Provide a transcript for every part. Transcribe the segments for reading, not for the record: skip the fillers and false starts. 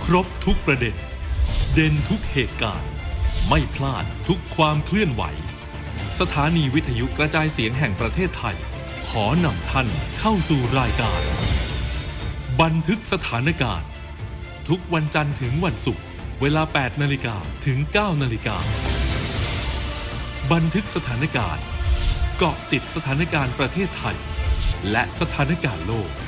ครบทุกประเด็นเด่นทุกเหตุการณ์ไม่พลาดทุกความเคลื่อนไหวสถานีวิทยุกระจายเสียงแห่งประเทศไทยขอนำท่านเข้าสู่รายการบันทึกสถานการณ์ทุกวันจันทร์ถึงวันศุกร์เวลา 8 นาฬิกาถึง 9 นาฬิกาบันทึกสถานการณ์เกาะติดสถานการณ์ประเทศไทยและสถานการณ์โลก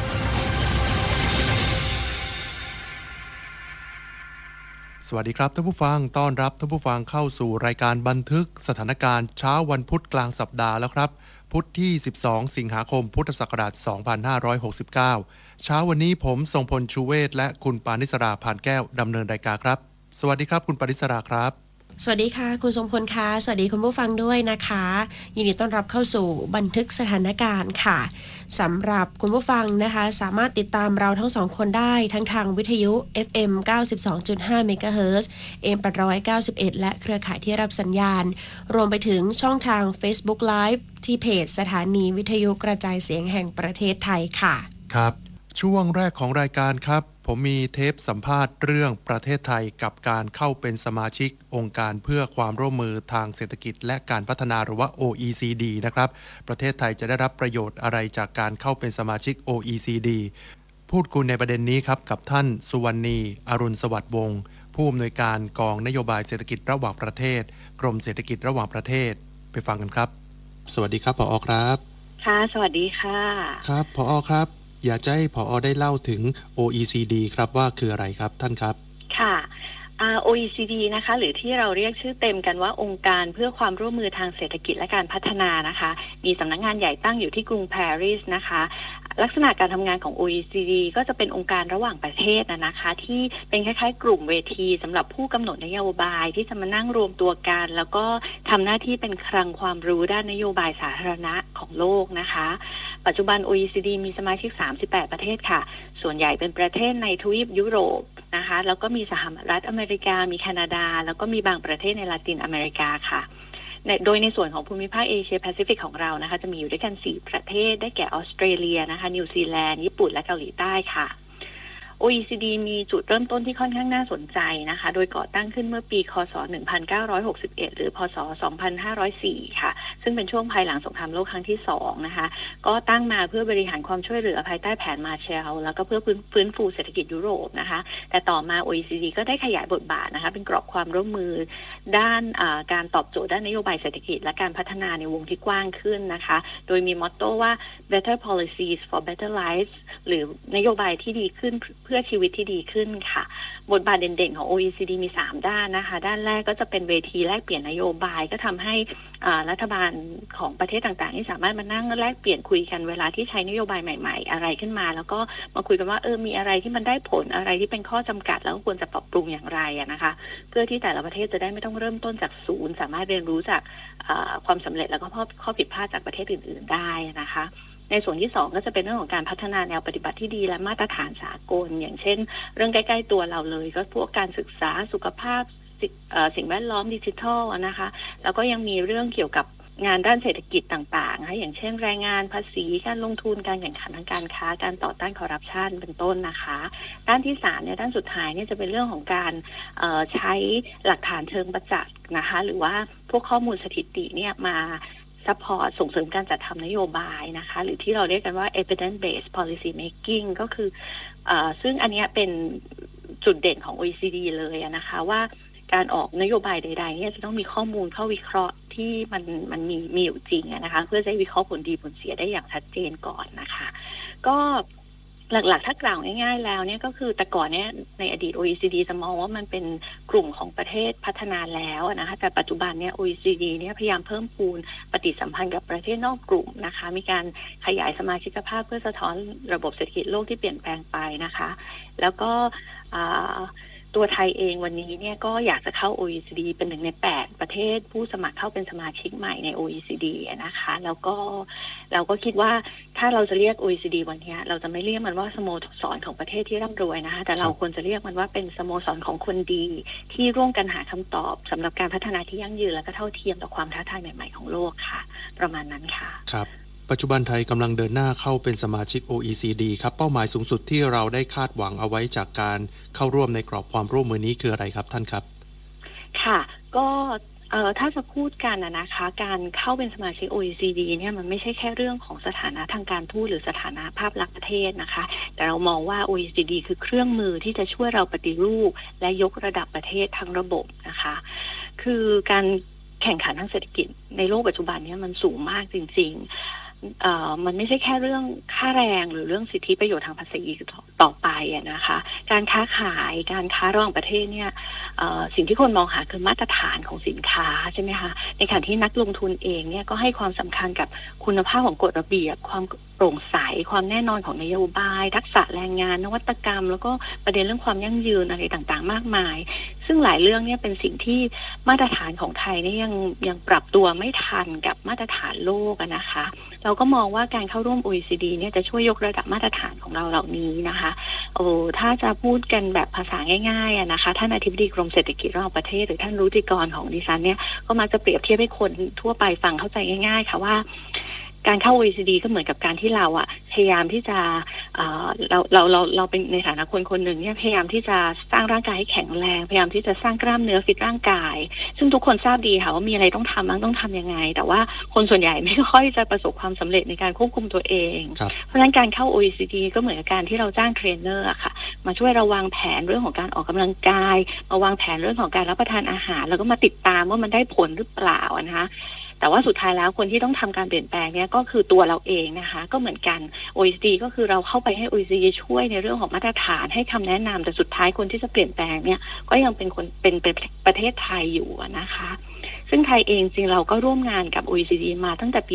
สวัสดีครับท่านผู้ฟังต้อนรับท่านผู้ฟังเข้าสู่รายการบันทึกสถานการณ์เช้าวันพุธกลางสัปดาห์แล้วครับพุธที่12สิงหาคมพุทธศักราช2569เช้าวันนี้ผมทรงพลชูเวศและคุณปานิสราพานแก้วดำเนินรายการครับสวัสดีครับคุณปานิสราครับสวัสดีค่ะคุณทรงพลค่ะสวัสดีคุณผู้ฟังด้วยนะคะยินดีต้อนรับเข้าสู่บันทึกสถานการณ์ค่ะสำหรับคุณผู้ฟังนะคะสามารถติดตามเราทั้งสองคนได้ทั้งทางวิทยุ FM 92.5 MHz AM 891และเครือข่ายที่รับสัญญาณรวมไปถึงช่องทาง Facebook Live ที่เพจสถานีวิทยุกระจายเสียงแห่งประเทศไทยค่ะครับช่วงแรกของรายการครับผมมีเทปสัมภาษณ์เรื่องประเทศไทยกับการเข้าเป็นสมาชิกองค์การเพื่อความร่วมมือทางเศรษฐกิจและการพัฒนาหรือว่า OECD นะครับประเทศไทยจะได้รับประโยชน์อะไรจากการเข้าเป็นสมาชิก OECD พูดคุยในประเด็นนี้ครับกับท่านสุวรรณีอรุณสวัสดิ์วงศ์ผู้อำนวยการกองนโยบายเศรษฐกิจระหว่างประเทศกรมเศรษฐกิจระหว่างประเทศไปฟังกันครับสวัสดีครับผอ.ครับค่ะสวัสดีค่ะครับผอ.ครับอยากจะให้ผอ.ได้เล่าถึง OECD ครับว่าคืออะไรครับท่านครับค่ะOECD นะคะหรือที่เราเรียกชื่อเต็มกันว่าองค์การเพื่อความร่วมมือทางเศรษฐกิจและการพัฒนานะคะมีสำนักงานใหญ่ตั้งอยู่ที่กรุงปารีสนะคะลักษณะการทำงานของ OECD ก็จะเป็นองค์การระหว่างประเทศนะคะที่เป็นคล้ายๆกลุ่มเวทีสำหรับผู้กำหนดนโยบายที่จะมานั่งรวมตัวกันแล้วก็ทำหน้าที่เป็นคลังความรู้ด้านนโยบายสาธารณะของโลกนะคะปัจจุบัน OECD มีสมาชิก38ประเทศค่ะส่วนใหญ่เป็นประเทศในทวีปยุโรปนะคะแล้วก็มีสหรัฐอเมริกามีแคนาดาแล้วก็มีบางประเทศในลาตินอเมริกาค่ะโดยในส่วนของภูมิภาคเอเชียแปซิฟิกของเรานะคะจะมีอยู่ด้วยกัน4ประเทศได้แก่ออสเตรเลียนะคะนิวซีแลนด์ญี่ปุ่นและเกาหลีใต้ค่ะ OECD มีจุดเริ่มต้นที่ค่อนข้างน่าสนใจนะคะโดยก่อตั้งขึ้นเมื่อปีคศ1961หรือพศ2504ค่ะซึ่งเป็นช่วงภายหลังสงครามโลกครั้งที่2นะคะก็ตั้งมาเพื่อบริหารความช่วยเหลือภายใต้แผนมาร์แชลแล้วก็เพื่อฟื้นฟูเศรษฐกิจยุโรปนะคะแต่ต่อมา OECD ก็ได้ขยายบทบาทนะคะเป็นกรอบความร่วมมือด้านการตอบโจทย์ด้านนโยบายเศรษฐกิจและการพัฒนาในวงที่กว้างขึ้นนะคะโดยมีมอตโต้ว่า Better Policies for Better Lives หรือนโยบายที่ดีขึ้นเพื่อชีวิตที่ดีขึ้นค่ะบทบาทเด่นๆของ OECD มี3ด้านนะคะด้านแรกก็จะเป็นเวทีแลกเปลี่ยนนโยบายก็ทำให้รัฐบาลของประเทศต่างๆที่สามารถมานั่งแลกเปลี่ยนคุยกันเวลาที่ใช้นโยบายใหม่ๆอะไรขึ้นมาแล้วก็มาคุยกันว่ามีอะไรที่มันได้ผลอะไรที่เป็นข้อจำกัดแล้วควรจะปรับปรุงอย่างไรนะคะเพื่อที่แต่ละประเทศจะได้ไม่ต้องเริ่มต้นจากศูนย์สามารถเรียนรู้จากความสำเร็จแล้วก็ข้อผิดพลาดจากประเทศอื่นๆได้นะคะในส่วนที่2ก็จะเป็นเรื่องของการพัฒนาแนวปฏิบัติที่ดีและมาตรฐานสากลอย่างเช่นเรื่องใกล้ๆตัวเราเลยก็พวกการศึกษาสุขภาพสิ่งแวดล้อมดิจิทัลนะคะแล้วก็ยังมีเรื่องเกี่ยวกับงานด้านเศรษฐกิจต่างๆนะคะอย่างเช่นแรงงานภาษีการลงทุนการแข่งขันทางการค้าการต่อต้านคอร์รัปชันเป็นต้นนะคะด้านที่3เนี่ยด้านสุดท้ายเนี่ยจะเป็นเรื่องของการใช้หลักฐานเชิงประจักษ์นะคะหรือว่าพวกข้อมูลสถิติเนี่ยมาซัพพอร์ตส่งเสริมการจัดทำนโยบายนะคะหรือที่เราเรียกกันว่า evidence based policy making ก็คือซึ่งอันนี้เป็นจุดเด่นของ OECD เลยนะคะว่าการออกนโยบายใดๆเนี่ยจะต้องมีข้อมูลเข้าวิเคราะห์ที่มันมีอยู่จริงนะคะเพื่อจะวิเคราะห์ผลดีผลเสียได้อย่างชัดเจนก่อนนะคะก็หลักๆถ้ากล่าวง่ายๆแล้วเนี่ยก็คือแต่ก่อนเนี่ยในอดีต OECD จะมองว่ามันเป็นกลุ่มของประเทศพัฒนาแล้วนะคะแต่ปัจจุบันเนี่ย OECD เนี่ยพยายามเพิ่มพูนปฏิสัมพันธ์กับประเทศนอกกลุ่มนะคะมีการขยายสมาชิกภาพเพื่อสะท้อนระบบเศรษฐกิจโลกที่เปลี่ยนแปลงไปนะคะแล้วก็ตัวไทยเองวันนี้เนี่ยก็อยากจะเข้า OECD เป็น1ใน8ประเทศผู้สมัครเข้าเป็นสมาชิกใหม่ใน OECD นะคะแล้วก็เราก็คิดว่าถ้าเราจะเรียก OECD วันนี้เราจะไม่เรียกมันว่าสโมสรของประเทศที่ร่ำรวยนะคะแต่เราควรจะเรียกมันว่าเป็นสโมสรของคนดีที่ร่วมกันหาคำตอบสำหรับการพัฒนาที่ยั่งยืนและก็เท่าเทียมต่อความท้าทายใหม่ๆของโลกค่ะประมาณนั้นค่ะครับปัจจุบันไทยกำลังเดินหน้าเข้าเป็นสมาชิก OECD ครับเป้าหมายสูงสุดที่เราได้คาดหวังเอาไว้จากการเข้าร่วมในกรอบความร่วมมือนี้คืออะไรครับท่านครับค่ะก็ถ้าจะพูดกันนะคะการเข้าเป็นสมาชิก OECD เนี่ยมันไม่ใช่แค่เรื่องของสถานะทางการทูตหรือสถานะภาพลักษณ์ประเทศนะคะแต่เรามองว่า OECD คือเครื่องมือที่จะช่วยเราปฏิรูปและยกระดับประเทศทั้งระบบนะคะคือการแข่งขันทางเศรษฐกิจในโลกปัจจุบันนี้มันสูงมากจริงๆมันไม่ใช่แค่เรื่องค่าแรงหรือเรื่องสิทธิประโยชน์ทางภาษีต่อไปนะคะการค้าขายการค้าระหว่างประเทศเนี่ยสิ่งที่คนมองหาคือมาตรฐานของสินค้าใช่ไหมคะในขณะที่นักลงทุนเองเนี่ยก็ให้ความสำคัญกับคุณภาพของกฎระเบียบความโปร่งใสความแน่นอนของนโยบายทักษะแรงงานนวัตกรรมแล้วก็ประเด็นเรื่องความยั่งยืนอะไรต่างๆมากมายซึ่งหลายเรื่องเนี่ยเป็นสิ่งที่มาตรฐานของไทยเนี่ยยังปรับตัวไม่ทันกับมาตรฐานโลกนะคะเราก็มองว่าการเข้าร่วม OECD เนี่ยจะช่วยยกระดับมาตรฐานของเราเหล่านี้นะคะถ้าจะพูดกันแบบภาษาง่ายๆนะคะท่านอธิบดีกรมเศรษฐกิจระหว่างประเทศหรือท่านรุจิกรของดิฉันเนี่ยก็มักจะเปรียบเทียบให้คนทั่วไปฟังเข้าใจง่ายๆค่ะว่าการเข้า OECD ก็เหมือนกับการที่เราพยายามที่จะเราเป็นในฐานะคนหนึ่งเนี่ยพยายามที่จะสร้างร่างกายให้แข็งแรงพยายามที่จะสร้างกล้ามเนื้อฟิตร่างกายซึ่งทุกคนทราบดีค่ะว่ามีอะไรต้องทำบ้างต้องทำยังไงแต่ว่าคนส่วนใหญ่ไม่ค่อยจะประสบความสำเร็จในการควบคุมตัวเองเพราะฉะนั้นการเข้า OECD ก็เหมือนกับการที่เราจ้างเทรนเนอร์ค่ะมาช่วยเราวางแผนเรื่องของการออกกำลังกายมาวางแผนเรื่องของการรับประทานอาหารแล้วก็มาติดตามว่ามันได้ผลหรือเปล่านะคะแต่ว่าสุดท้ายแล้วคนที่ต้องทำการเปลี่ยนแปลงเนี่ยก็คือตัวเราเองนะคะก็เหมือนกัน OECD ก็คือเราเข้าไปให้ OECD ช่วยในเรื่องของมาตรฐานให้คำแนะนำแต่สุดท้ายคนที่จะเปลี่ยนแปลงเนี่ยก็ยังเป็นประเทศไทยอยู่นะคะซึ่งไทยเองจริงเราก็ร่วมงานกับ OECD มาตั้งแต่ปี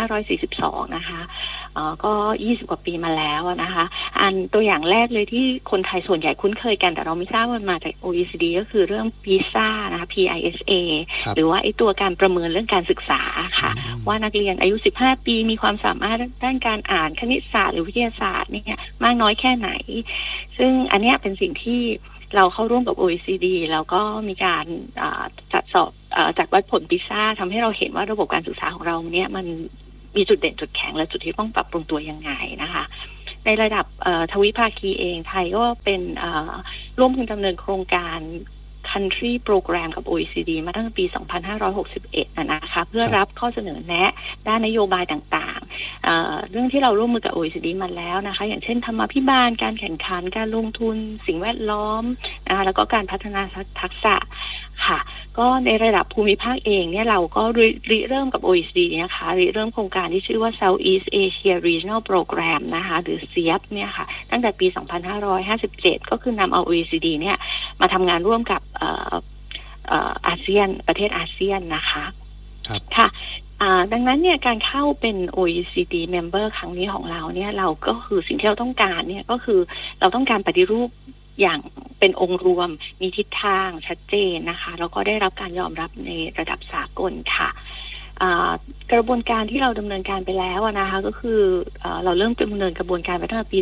2542 นะคะก็20กว่าปีมาแล้วนะคะอันตัวอย่างแรกเลยที่คนไทยส่วนใหญ่คุ้นเคยกันแต่เราไม่ทราบว่ามันมาจาก OECD ก็คือเรื่อง PISA นะคะ PISA หรือว่าไอ้ตัวการประเมินเรื่องการศึกษาค่ะว่านักเรียนอายุ15ปีมีความสามารถด้านการอ่านคณิตศาสตร์หรือวิทยาศาสตร์เนี่ยมากน้อยแค่ไหนซึ่งอันนี้เป็นสิ่งที่เราเข้าร่วมกับ OECD แล้วก็มีการจัดสอบจากวัดผลพิซ่าทำให้เราเห็นว่าระบบการศึกษาของเราเนี่ยมันมีจุดเด่นจุดแข็งและจุดที่ต้องปรับปรุงตัวยังไงนะคะในระดับทวิภาคีเองไทยก็เป็นร่วมดำเนินโครงการ Country Program กับ OECD มาตั้งแต่ปี 2561 นะคะเพื่อรับข้อเสนอแนะด้านนโยบายต่างๆเรื่องที่เราร่วมมือกับ OECD มาแล้วนะคะอย่างเช่นธรรมาภิบาลการแข่งขันการลงทุนสิ่งแวดล้อมนะคะแล้วก็การพัฒนาทักษะค่ะก็ในระดับภูมิภาคเองเนี่ยเราก็ริเริ่มกับ OECD นะคะริเริ่มโครงการที่ชื่อว่า Southeast Asia Regional Program นะคะหรือ SEAP เนี่ยค่ะตั้งแต่ปี 2557 ก็คือนำเอา OECD เนี่ยมาทำงานร่วมกับอาเซียนประเทศอาเซียนนะคะค่ะดังนั้นเนี่ยการเข้าเป็น OECD member ครั้งนี้ของเราเนี่ยเราก็คือสิ่งที่เราต้องการเนี่ยก็คือเราต้องการปฏิรูปอย่างเป็นองค์รวมมีทิศทางชัดเจนนะคะแล้วก็ได้รับการยอมรับในระดับสากลค่ะกระบวนการที่เราดำเนินการไปแล้วนะคะก็คือเราเริ่มดำเนินกระบวนการไปตั้งแต่ปี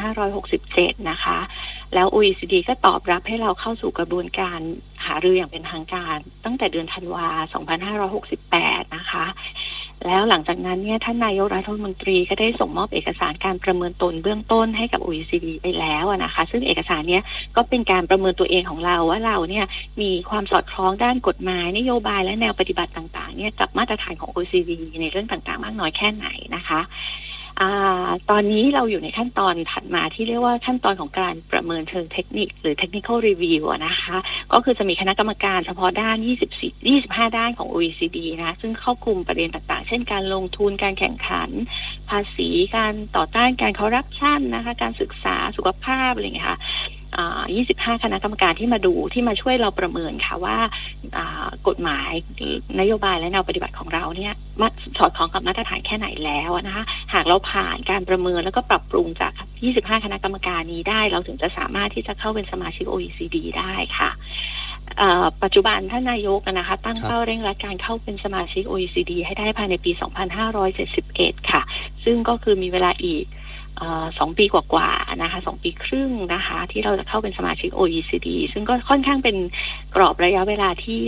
2567 นะคะแล้ว OECD ก็ตอบรับให้เราเข้าสู่กระบวนการหารืออย่างเป็นทางการตั้งแต่เดือนธันวา 2568 นะคะแล้วหลังจากนั้นเนี่ยท่านนายกรัฐมนตรีก็ได้ส่งมอบเอกสารการประเมินตนเบื้องต้นให้กับ OECD ไปแล้วนะคะซึ่งเอกสารเนี้ยก็เป็นการประเมินตัวเองของเราว่าเราเนี่ยมีความสอดคล้องด้านกฎหมายนโยบายและแนวปฏิบัติต่างๆเนี่ยกับมาตรฐานของ OECD ในเรื่องต่างๆมากน้อยแค่ไหนนะคะตอนนี้เราอยู่ในขั้นตอนถัดมาที่เรียกว่าขั้นตอนของการประเมินเชิงเทคนิคหรือ technical review นะคะก็คือจะมีคณะกรรมการเฉพาะด้าน25 ด้านของ OECD นะซึ่งครอบคลุมประเด็นต่างๆเช่นการลงทุนการแข่งขันภาษีการต่อต้านการคอร์รัปชันนะคะการศึกษาสุขภาพอะไรอย่างเงี้ยค่ะ25 คณะกรรมการที่มาดูที่มาช่วยเราประเมินค่ะว่ากฎหมายนโยบายและแนวปฏิบัติของเราเนี่ยสอดคล้องกับมาตรฐานแค่ไหนแล้วนะคะหากเราผ่านการประเมินแล้วก็ปรับปรุงจาก25 คณะกรรมการนี้ได้เราถึงจะสามารถที่จะเข้าเป็นสมาชิก OECD ได้ค่ะปัจจุบันท่านนายกนะคะตั้งเป้าเร่งรัดการเข้าเป็นสมาชิก OECD ให้ได้ภายในปี 2571 ค่ะซึ่งก็คือมีเวลาอีก2 ปีกว่าๆนะคะ2 ปีครึ่งนะคะที่เราจะเข้าเป็นสมาชิก OECD ซึ่งก็ค่อนข้างเป็นกรอบระยะเวลาที่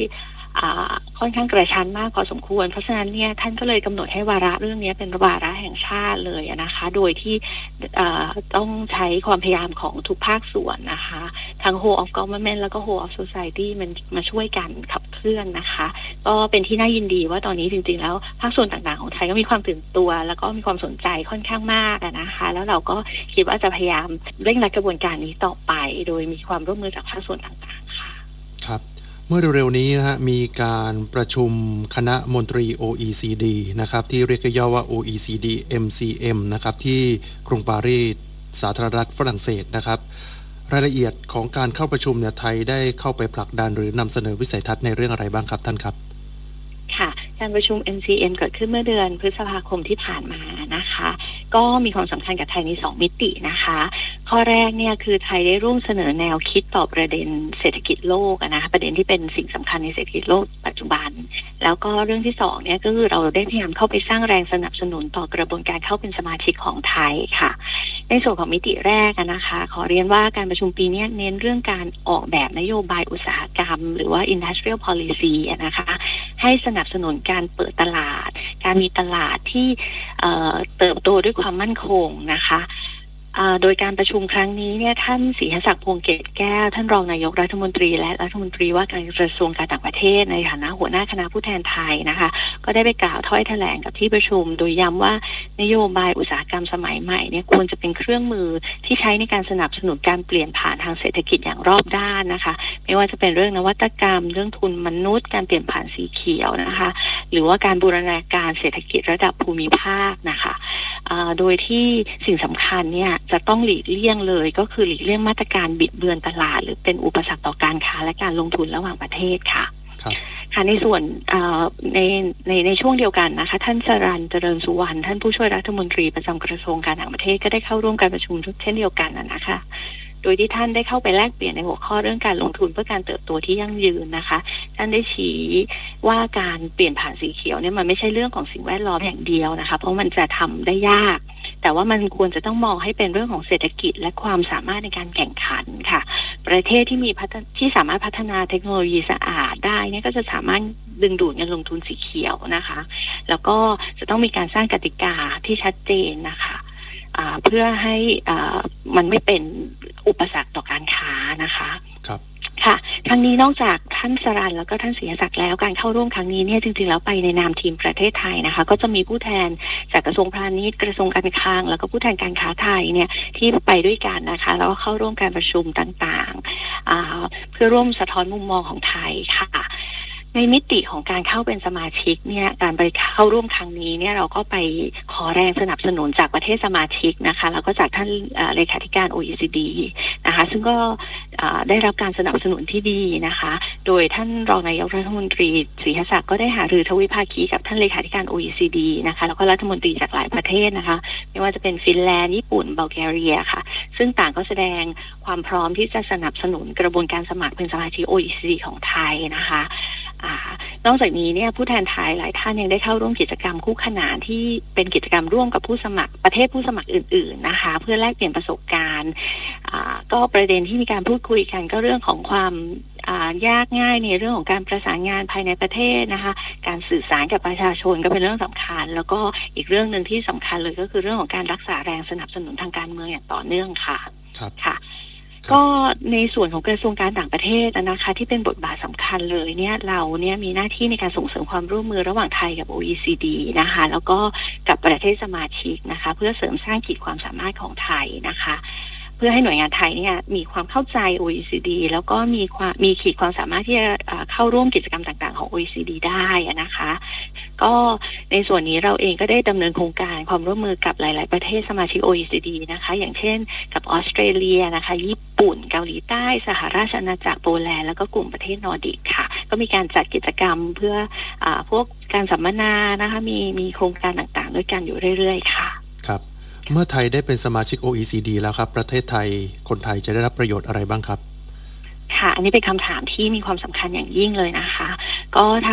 ค่อนข้างกระชั้นมากพอสมควรเพราะฉะนั้นเนี่ยท่านก็เลยกำหนดให้วาระเรื่องนี้เป็นวาระแห่งชาติเลยนะคะโดยที่ต้องใช้ความพยายามของทุกภาคส่วนนะคะทั้ง whole of government แล้วก็ whole of society มันมาช่วยกันขับเคลื่อนนะคะก็เป็นที่น่ายินดีว่าตอนนี้จริงๆแล้วภาคส่วนต่างๆของไทยก็มีความตื่นตัวแล้วก็มีความสนใจค่อนข้างมากนะคะแล้วเราก็คิดว่าจะพยายามเร่งรัดกระบวนการนี้ต่อไปโดยมีความร่วมมือจากภาคส่วนต่างๆค่ะครับเมื่อเร็วๆนี้นะฮะมีการประชุมคณะมนตรี OECD นะครับที่เรียกย่อว่า OECD MCM นะครับที่กรุงปารีสสาธารณรัฐฝรั่งเศสนะครับรายละเอียดของการเข้าประชุมเนี่ยไทยได้เข้าไปผลักดันหรือนำเสนอวิสัยทัศน์ในเรื่องอะไรบ้างครับท่านครับค่ะการประชุม MCM เกิดขึ้นเมื่อเดือนพฤษภาคมที่ผ่านมานะคะก็มีความสำคัญกับไทยใน2มิตินะคะข้อแรกเนี่ยคือไทยได้ร่วมเสนอแนวคิดต่อประเด็นเศรษฐกิจโลกนะคะประเด็นที่เป็นสิ่งสำคัญในเศรษฐกิจโลกปัจจุบันแล้วก็เรื่องที่2เนี่ยก็คือเราได้พยายามเข้าไปสร้างแรงสนับสนุนต่อกระบวนการเข้าเป็นสมาชิกของไทยค่ะในส่วนของมิติแรกนะคะขอเรียนว่าการประชุมปีนี้เน้นเรื่องการออกแบบนโยบายอุตสาหกรรมหรือว่า industrial policy นะคะให้สนับสนุนการเปิดตลาดการมีตลาดที่เติบโตด้วยความมั่นคงนะคะโดยการประชุมครั้งนี้เนี่ยท่านศรีหศักดิ์พวงเกตแก้วท่านรองนายกรัฐมนตรีและรัฐมนตรีว่าการกระทรวงการต่างประเทศในฐานะหัวหน้าคณะผู้แทนไทยนะคะก็ได้ไปกล่าวถ้อยแถลงกับที่ประชุมโดยย้ำว่านโยบายอุตสาหกรรมสมัยใหม่เนี่ยควรจะเป็นเครื่องมือที่ใช้ในการสนับสนุนการเปลี่ยนผ่านทางเศรษฐกิจอย่างรอบด้านนะคะไม่ว่าจะเป็นเรื่องนวัตกรรมเรื่องทุนมนุษย์การเปลี่ยนผ่านสีเขียวนะคะหรือว่าการบูรณาการเศรษฐกิจระดับภูมิภาคนะคะโดยที่สิ่งสำคัญเนี่ยจะต้องหลีกเลี่ยงเลยก็คือหลีกเลี่ยงมาตรการบิดเบือนตลาดหรือเป็นอุปสรรคต่อการค้าและการลงทุนระหว่างประเทศค่ะค่ะในส่วนในช่วงเดียวกันนะคะท่านสรัญ เจริญสุวรรณท่านผู้ช่วยรัฐมนตรีประจำกระทรวงการต่างประเทศก็ได้เข้าร่วมการประชุมเช่นเดียวกันนะคะโดยที่ท่านได้เข้าไปแลกเปลี่ยนในหัวข้อเรื่องการลงทุนเพื่อการเติบโตที่ยั่งยืนนะคะท่านได้ชี้ว่าการเปลี่ยนผ่านสีเขียวเนี่ยมันไม่ใช่เรื่องของสิ่งแวดล้อมอย่างเดียวนะคะเพราะมันจะทำได้ยากแต่ว่ามันควรจะต้องมองให้เป็นเรื่องของเศรษฐกิจและความสามารถในการแข่งขันค่ะประเทศที่สามารถพัฒนาเทคโนโลยีสะอาดได้เนี่ยก็จะสามารถดึงดูดเงินลงทุนสีเขียวนะคะแล้วก็จะต้องมีการสร้างกติกาที่ชัดเจนนะคะเพื่อให้มันไม่เป็นอุปสรรคต่อการค้านะคะครับค่ะครั้งนี้นอกจากท่านสรัญแล้วก็ท่านศรีศักดิ์แล้วการเข้าร่วมครั้งนี้เนี่ยจริงๆแล้วไปในนามทีมประเทศไทยนะคะก็จะมีผู้แทนจากกระทรวงพาณิชย์กระทรวงการคลังแล้วก็ผู้แทนการค้าไทยเนี่ยที่ไปด้วยกันนะคะแล้วก็เข้าร่วมการประชุมต่างๆเพื่อร่วมสะท้อนมุมมองของไทยค่ะในมิติของการเข้าเป็นสมาชิกเนี่ยการไปเข้าร่วมครั้งนี้เนี่ยเราก็ไปขอแรงสนับสนุนจากประเทศสมาชิกนะคะแล้วก็จากท่านเลขาธิการ OECD นะคะซึ่งก็ได้รับการสนับสนุนที่ดีนะคะโดยท่านรองนายกรัฐมนตรีศรีหศักดิ์ก็ได้หารือทวิภาคีกับท่านเลขาธิการ OECD นะคะแล้วก็รัฐมนตรีจากหลายประเทศนะคะไม่ว่าจะเป็นฟินแลนด์ญี่ปุ่นบัลแกเรียค่ะซึ่งต่างก็แสดงความพร้อมที่จะสนับสนุนกระบวนการสมัครเป็นสมาชิก OECD ของไทยนะคะนอกจากนี้เนี่ยผู้แทนไทยหลายท่านยังได้เข้าร่วมกิจกรรมคู่ขนานที่เป็นกิจกรรมร่วมกับผู้สมัครประเทศผู้สมัครอื่นๆนะคะเพื่อแลกเปลี่ยนประสบการณ์ก็ประเด็นที่มีการพูดคุยกันก็เรื่องของความยากง่ายในเรื่องของการประสานงานภายในประเทศนะคะการสื่อสารกับประชาชนก็เป็นเรื่องสำคัญแล้วก็อีกเรื่องนึงที่สำคัญเลยก็คือเรื่องของการรักษาแรงสนับสนุนทางการเมืองอย่างต่อเนื่องค่ะค่ะก็ในส่วนของกระทรวงการต่างประเทศนะคะที่เป็นบทบาทสำคัญเลยเนี่ยเราเนี่ยมีหน้าที่ในการส่งเสริมความร่วมมือระหว่างไทยกับ OECD นะคะแล้วก็กับประเทศสมาชิกนะคะเพื่อเสริมสร้างขีดความสามารถของไทยนะคะเพื่อให้หน่วยงานไทยเนี่ยมีความเข้าใจ OECD แล้วก็มีขีดความสามารถที่จะเข้าร่วมกิจกรรมต่างๆของ OECD ได้นะคะก็ในส่วนนี้เราเองก็ได้ดำเนินโครงการความร่วมมือกับหลายๆประเทศสมาชิก OECD นะคะอย่างเช่นกับออสเตรเลียนะคะญี่ปุ่นเกาหลีใต้สหราชอาณาจักรโปแลนด์แล้วก็กลุ่มประเทศนอร์ดิกค่ะก็มีการจัดกิจกรรมเพื่อพวกการสัมมนานะคะมีโครงการต่างๆด้วยกันอยู่เรื่อยๆค่ะครับเมื่อไทยได้เป็นสมาชิก OECD แล้วครับประเทศไทยคนไทยจะได้รับประโยชน์อะไรบ้างครับค่ะอันนี้เป็นคำถามที่มีความสำคัญอย่างยิ่งเลยนะคะก็ทาง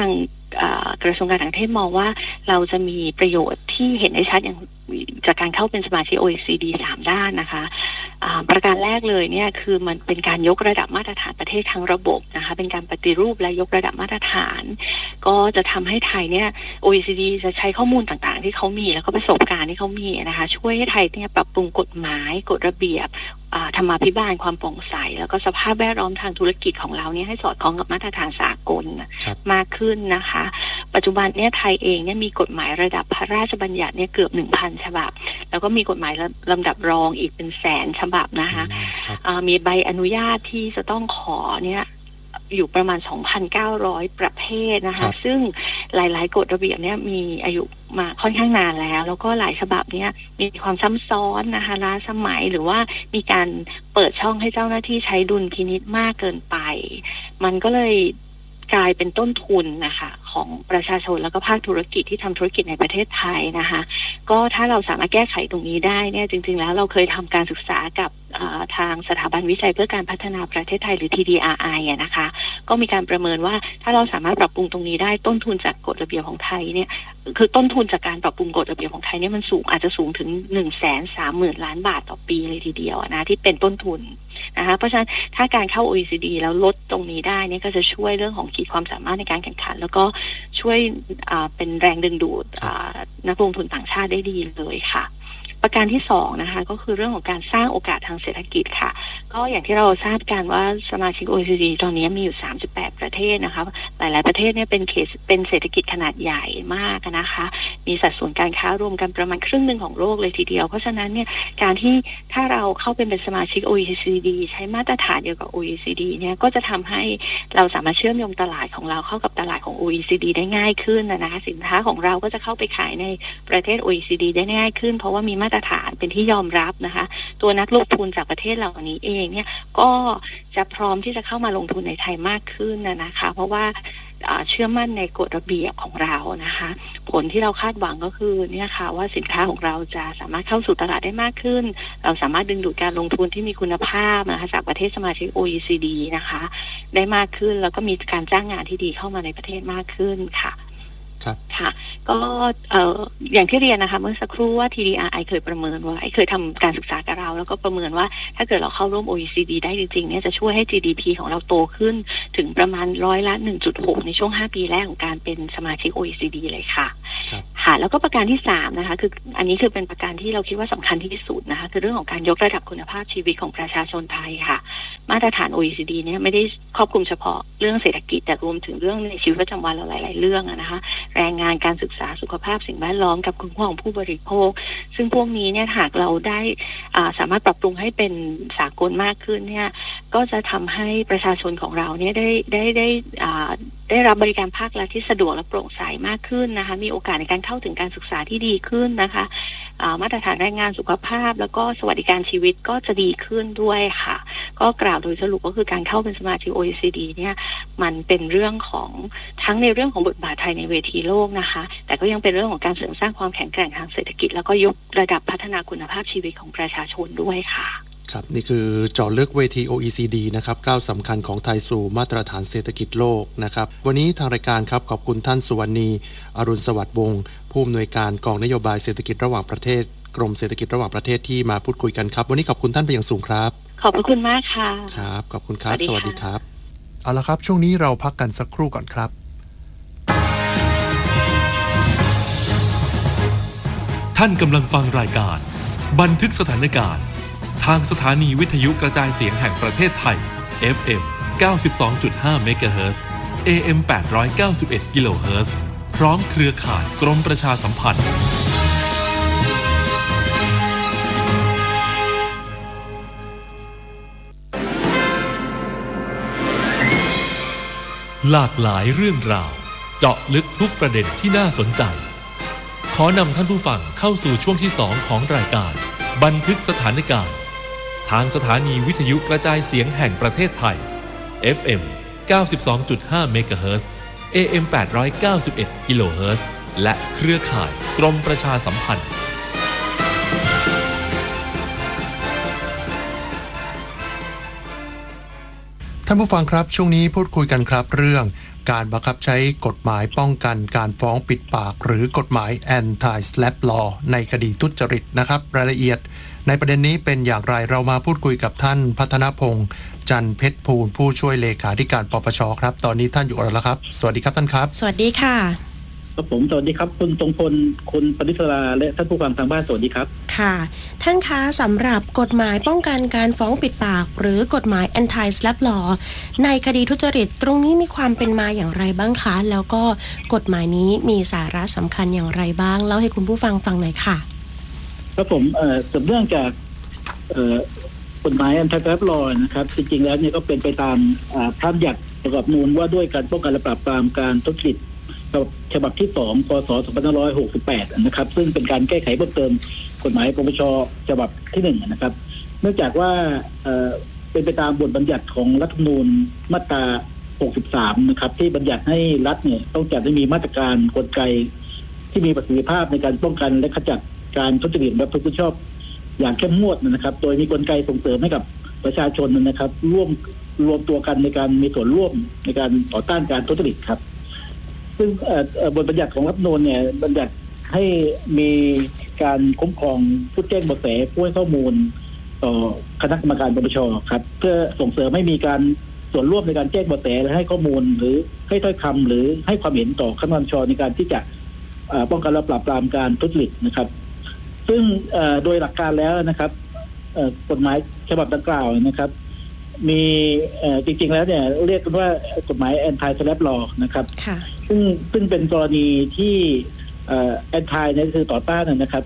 กระทรวงการต่างประเทศมองว่าเราจะมีประโยชน์ที่เห็นได้ชัดอย่างจากการเข้าเป็นสมาชิก OECD 3 ด้านนะคะประการแรกเลยเนี่ยคือมันเป็นการยกระดับมาตรฐานประเทศทั้งระบบนะคะเป็นการปฏิรูปและยกระดับมาตรฐานก็จะทำให้ไทยเนี่ย OECD จะใช้ข้อมูลต่างๆที่เขามีแล้วก็ประสบการณ์ที่เขามีนะคะช่วยให้ไทยเนี่ยปรับปรุงกฎหมายกฎระเบียบธรรมาภิบาลความโปร่งใสแล้วก็สภาพแวดล้อมทางธุรกิจของเราเนี่ยให้สอดคล้องกับมาตรฐานสากลมากขึ้นนะคะปัจจุบันเนี่ยไทยเองเนี่ยมีกฎหมายระดับพระราชบัญญัติเนี่ยเกือบ 1,000 ฉบับแล้วก็มีกฎหมายลำดับรองอีกเป็นแสนฉบับนะคะมีใบอนุญาตที่จะต้องขอเนี่ยอยู่ประมาณ 2,900 ประเภทนะคะซึ่งหลายๆกฎระเบียบเนี่ยมีอายุมาค่อนข้างนานแล้วก็หลายฉบับเนี่ยมีความซ้ำซ้อนนะคะล้าสมัยหรือว่ามีการเปิดช่องให้เจ้าหน้าที่ใช้ดุลพินิจมากเกินไปมันก็เลยกลายเป็นต้นทุนนะคะของประชาชนแล้วก็ภาคธุรกิจที่ทำธุรกิจในประเทศไทยนะคะก็ถ้าเราสามารถแก้ไขตรงนี้ได้เนี่ยจริงๆแล้วเราเคยทำการศึกษากับทางสถาบันวิจัยเพื่อการพัฒนาประเทศไทยหรือ TDRI นะคะก็มีการประเมินว่าถ้าเราสามารถปรับปรุงตรงนี้ได้ต้นทุนจากกฎระเบียบของไทยเนี่ยคือต้นทุนจากการปรับปรุงกฎระเบียบของไทยเนี่ยมันสูงอาจจะสูงถึง 130,000 ล้านบาทต่อปีเลยทีเดียวนะที่เป็นต้นทุนนะคะเพราะฉะนั้นถ้าการเข้า OECD แล้วลดตรงนี้ได้เนี่ยก็จะช่วยเรื่องของขีดความสามารถในการแข่งขันแล้วก็ช่วยเป็นแรงดึงดูดนักลงทุนต่างชาติได้ดีเลยค่ะประการที่2นะคะก็คือเรื่องของการสร้างโอกาสทางเศรษฐกิจค่ะก็อย่างที่เราทราบกันว่าสมาชิก OECD ตอนนี้มีอยู่38ประเทศนะคะหลายๆประเทศเนี่ยเป็นเศรษฐกิจขนาดใหญ่มากนะคะมีสัดส่วนการค้ารวมกันประมาณครึ่งนึงของโลกเลยทีเดียวเพราะฉะนั้นเนี่ยการที่ถ้าเราเข้าเป็นสมาชิก OECD ใช้มาตรฐานเดียวกับ OECD เนี่ยก็จะทำให้เราสามารถเชื่อมโยงตลาดของเราเข้ากับตลาดของ OECD ได้ง่ายขึ้นนะคะสินค้าของเราก็จะเข้าไปขายในประเทศ OECD ได้ง่ายขึ้นเพราะว่ามีมาตรฐานเป็นที่ยอมรับนะคะตัวนักลงทุนจากประเทศเหล่านี้เองเนี่ยก็จะพร้อมที่จะเข้ามาลงทุนในไทยมากขึ้นนะคะเพราะว่าเชื่อมั่นในกฎระเบียบของเรานะคะผลที่เราคาดหวังก็คือเนี่ยค่ะว่าสินค้าของเราจะสามารถเข้าสู่ตลาดได้มากขึ้นเราสามารถดึงดูดการลงทุนที่มีคุณภาพนะคะจากประเทศสมาชิก OECD นะคะได้มากขึ้นแล้วก็มีการจ้างงานที่ดีเข้ามาในประเทศมากขึ้นค่ะค่ะก็อย่างที่เรียนนะคะเมื่อสักครู่ว่า TDRI เคยประเมินว่าเคยทำการศึกษากับเราแล้วก็ประเมินว่าถ้าเกิดเราเข้าร่วม OECD ได้จริงๆเนี่ยจะช่วยให้ GDP ของเราโตขึ้นถึงประมาณ100% ในช่วง5 ปีแรกของการเป็นสมาชิก OECD เลยค่ะค่ะแล้วก็ประการที่3นะคะคืออันนี้คือเป็นประการที่เราคิดว่าสำคัญที่สุดนะคะคือเรื่องของการยกระดับคุณภาพชีวิตของประชาชนไทยค่ะมาตรฐาน OECD เนี่ยไม่ได้ครอบคลุมเฉพาะเรื่องเศรษฐกิจแต่รวมถึงเรื่องในชีวิตประจำวันเราหลายๆเรื่องนะคะแรงงานการศึกษาสุขภาพสิ่งแวดล้อมกับคุ้มครองผู้บริโภคซึ่งพวกนี้เนี่ยหากเราได้สามารถปรับปรุงให้เป็นสากลมากขึ้นเนี่ยก็จะทำให้ประชาชนของเราเนี่ยได้รับบริการภาครัฐที่สะดวกและโปร่งใสมากขึ้นนะคะมีโอกาสในการเข้าถึงการศึกษาที่ดีขึ้นนะคะมาตรฐานแรงงานสุขภาพแล้วก็สวัสดิการชีวิตก็จะดีขึ้นด้วยค่ะก็กล่าวโดยสรุปก็คือการเข้าเป็นสมาชิก OECD เนี่ยมันเป็นเรื่องของทั้งในเรื่องของบทบาทไทยในเวทีโลกนะคะแต่ก็ยังเป็นเรื่องของการเสริมสร้างความแข็งแกร่งทางเศรษฐกิจแล้วก็ยกระดับพัฒนาคุณภาพชีวิตของประชาชนด้วยค่ะครับนี่คือเจาะลึกเวที OECD นะครับก้าวสำคัญของไทยสู่มาตรฐานเศรษฐกิจโลกนะครับวันนี้ทางรายการครับขอบคุณท่านสุวรรณีอรุณสวัสดิ์วงศ์ผู้อำนวยการกองนโยบายเศรษฐกิจระหว่างประเทศกรมเศรษฐกิจระหว่างประเทศที่มาพูดคุยกันครับวันนี้ขอบคุณท่านเป็นอย่างสูงครับขอบพระคุณมากค่ะครับขอบคุณครับสวัสดีครับเอาละครับช่วงนี้เราพักกันสักครู่ก่อนครับท่านกำลังฟังรายการบันทึกสถานการณ์ทางสถานีวิทยุกระจายเสียงแห่งประเทศไทย FM 92.5 เมกะเฮิรตซ์ AM 891 กิโลเฮิรตซ์พร้อมเครือข่ายกรมประชาสัมพันธ์หลากหลายเรื่องราวเจาะลึกทุกประเด็นที่น่าสนใจขอนำท่านผู้ฟังเข้าสู่ช่วงที่2ของรายการบันทึกสถานการณ์ทางสถานีวิทยุกระจายเสียงแห่งประเทศไทย FM 92.5 เมกะเฮิรตซ์ AM 891 กิโลเฮิรตซ์และเครือข่ายกรมประชาสัมพันธ์ท่านผู้ฟังครับช่วงนี้พูดคุยกันครับเรื่องการบังคับใช้กฎหมายป้องกันการฟ้องปิดปากหรือกฎหมาย Anti-SLAPP Law ในคดีทุจริตนะครับรายละเอียดในประเด็นนี้เป็นอย่างไรเรามาพูดคุยกับท่านพัฒนพงษ์จันทร์เพชรภูลผู้ช่วยเลขาธิการปปชครับตอนนี้ท่านอยู่แล้วครับสวัสดีครับท่านครับสวัสดีค่ะครับผมสวัสดีครับคุณทรงพลคุณปณิศราและท่านผู้ฟังทางบ้านสวัสดีครับค่ะท่านคะสำหรับกฎหมายป้องกันการฟ้องปิดปากหรือกฎหมาย Anti-SLAPP Law ในคดีทุจริตตรงนี้มีความเป็นมาอย่างไรบ้างคะแล้วก็กฎหมายนี้มีสาระสำคัญอย่างไรบ้างเล่าให้คุณผู้ฟังฟังหน่อยค่ะครับผมสืบเนื่องจากกฎหมาย Anti-SLAPP Law นะครับจริงๆแล้วเนี่ยก็เป็นไปตามพระบัญญัติประกอบนูญว่าด้วยการป้องกันและปราบปรามการทุจริตฉบับที่2 พ.ศ. 2568นะครับซึ่งเป็นการแก้ไขเพิ่มเติมกฎหมายปปช.ฉบับที่1นะครับเนื่องจากว่าเป็นไปตามบทบัญญัติของรัฐธรรมนูญมาตรา63นะครับที่บัญญัติให้รัฐเนี่ยต้องจัดให้มีมาตรการกลไกที่มีประสิทธิภาพในการป้องกันและขจัดการทุจริตและประพฤติชอบอย่างเข้มงวดนะครับโดยมีกลไกส่งเสริมให้กับประชาชนนะครับรวมตัวกันในการมีส่วนร่วมในการต่อต้านการทุจริตครับซึ่งบทบัญญัติของรัฐธรรมนูญเนี่ยบัญญัติให้มีการคุ้มครองผู้แจ้งเบาะแสผู้ให้ข้อมูลต่อคณะกรรมการปปช.ครับเพื่อส่งเสริมให้มีการส่วนร่วมในการแจ้งเบาะแสและให้ข้อมูลหรือให้ถ้อยคำหรือให้ความเห็นต่อคณะกรรมการปปช.ในการที่จะป้องกันและปราบปรามการทุจริตนะครับซึ่งโดยหลักการแล้วนะครับกฎหมายฉบับดังกล่าวนะครับมีจริงๆแล้วเนี่ยเรียกกันว่ากฎหมาย Anti-SLAPP Law นะครับซึ่งเป็นกรณีที่Anti เนี่ยคือต่อต้านนะครับ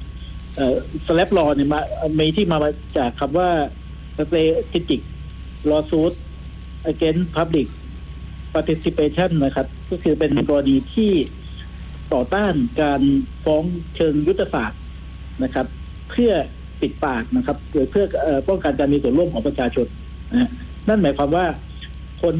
SLAPP Law เนี่ยมีที่มาจากคำว่า Strategic Lawsuit Against Public Participation นะครับก็คือเป็นกรณีที่ต่อต้านการฟ้องเชิงยุทธศาสตร์นะครับเพื่อปิดปากนะครับเพื่อป้องกันการมีส่วนร่วมของประชาชนนั่นหมายความว่าคน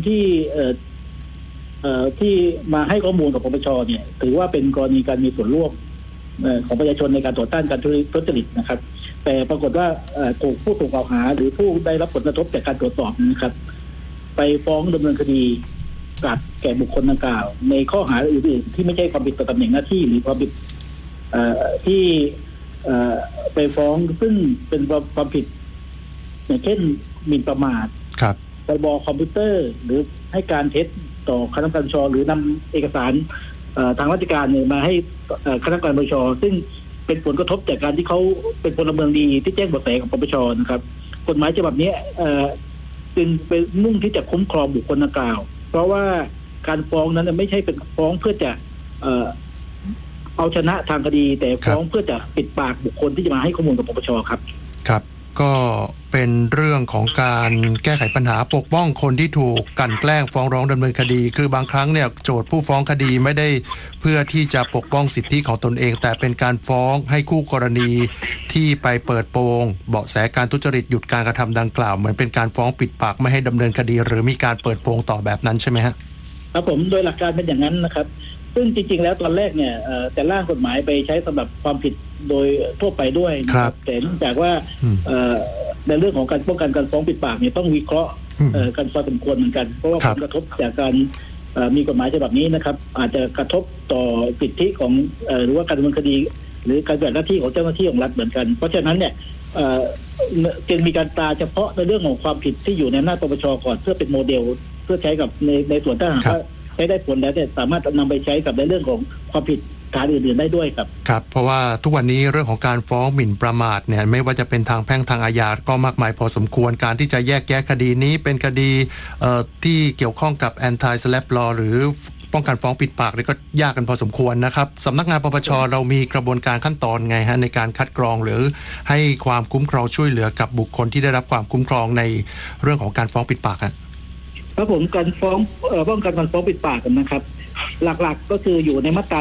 ที่มาให้ข้อมูลกับปปช.เนี่ยถือว่าเป็นกรณีการมีส่วนร่วมของประชาชนในการต่อต้านการทุจริตนะครับแต่ปรากฏว่าผู้ถูกกล่าวหาหรือผู้ได้รับผลกระทบจากการตรวจสอบนะครับไปฟ้องดำเนินคดีกับแก่บุคคลดังกล่าวในข้อหาอื่นๆที่ไม่ใช่ความผิดต่อตำแหน่งหน้าที่หรือความผิดที่ไปฟ้องซึ่งเป็นความผิดอย่างเช่นหมิ่นประมาทพรบคอมพิวเตอร์หรือให้การเท็จต่อคณะกรรมการปปช.หรือนำเอกสารทางราชการเนี่ยมาให้คณะกรรมการปปช.ซึ่งเป็นผลกระทบจากการที่เขาเป็นพลเมืองดีที่แจ้งเบาะแสกับปปช.นะครับกฎหมายฉบับนี้เป็นมุ่งที่จะคุ้มครองบุคคลดังกล่าวเพราะว่าการฟ้องนั้นไม่ใช่เป็นฟ้องเพื่อจะเอาชนะทางคดีแต่ฟ้องเพื่อจะปิดปากบุคคลที่จะมาให้ข้อมูลกับปปช.ครับครับก็เป็นเรื่องของการแก้ไขปัญหาปกป้องคนที่ถูกกลั่นแกล้งฟ้องร้องดำเนินคดีคือบางครั้งเนี่ยโจทย์ผู้ฟ้องคดีไม่ได้เพื่อที่จะปกป้องสิทธิของตนเองแต่เป็นการฟ้องให้คู่กรณีที่ไปเปิดโปงเบาะแสการทุจริตหยุดการกระทำดังกล่าวเหมือนเป็นการฟ้องปิดปากไม่ให้ดำเนินคดีหรือมีการเปิดโปงต่อแบบนั้นใช่ไหมฮะครับผมโดยหลักการเป็นอย่างนั้นนะครับซึ่งจริงๆแล้วตอนแรกเนี่ยแต่ร่างกฎหมายไปใช้สำหรับความผิดโดยทั่วไปด้วยนะครับแต่เนื่องจากว่าในเรื่องของการป้องกันการฟ้องปิดปากเนี่ยต้องวิเคราะห์กันพอสมควรเหมือนกันเพราะว่าผลกระทบจากการมีกฎหมายฉบับนี้นะครับอาจจะกระทบต่อสิทธิของหรือว่าการดำเนินคดีหรือการปฏิบัติหน้าที่ของเจ้าหน้าที่ของรัฐเหมือนกันเพราะฉะนั้นเนี่ยจึงมีการตราเฉพาะในเรื่องของความผิดที่อยู่ในหน้าปปช.ก่อนเพื่อเป็นโมเดลเพื่อใช้กับในส่วนถ้าหากว่าใช้ได้ผลแล้วเนี่ยสามารถนำไปใช้กับในเรื่องของความผิดฐานอื่นๆได้ด้วยครับครับเพราะว่าทุกวันนี้เรื่องของการฟ้องหมิ่นประมาทเนี่ยไม่ว่าจะเป็นทางแพ่งทางอาญาก็มากมายพอสมควรการที่จะแยกแยะคดีนี้เป็นคดีที่เกี่ยวข้องกับ Anti-SLAPP Law หรือป้องกันฟ้องปิดปากนี่ก็ยากกันพอสมควรนะครับสำนักงานปปช.เรามีกระบวนการขั้นตอนไงฮะในการคัดกรองหรือให้ความคุ้มครองช่วยเหลือกับบุคคลที่ได้รับความคุ้มครองในเรื่องของการฟ้องปิดปากครับผมการฟ้องป้องกันการฟ้องปิดปากกันนะครับหลักๆก็คืออยู่ในมาตรา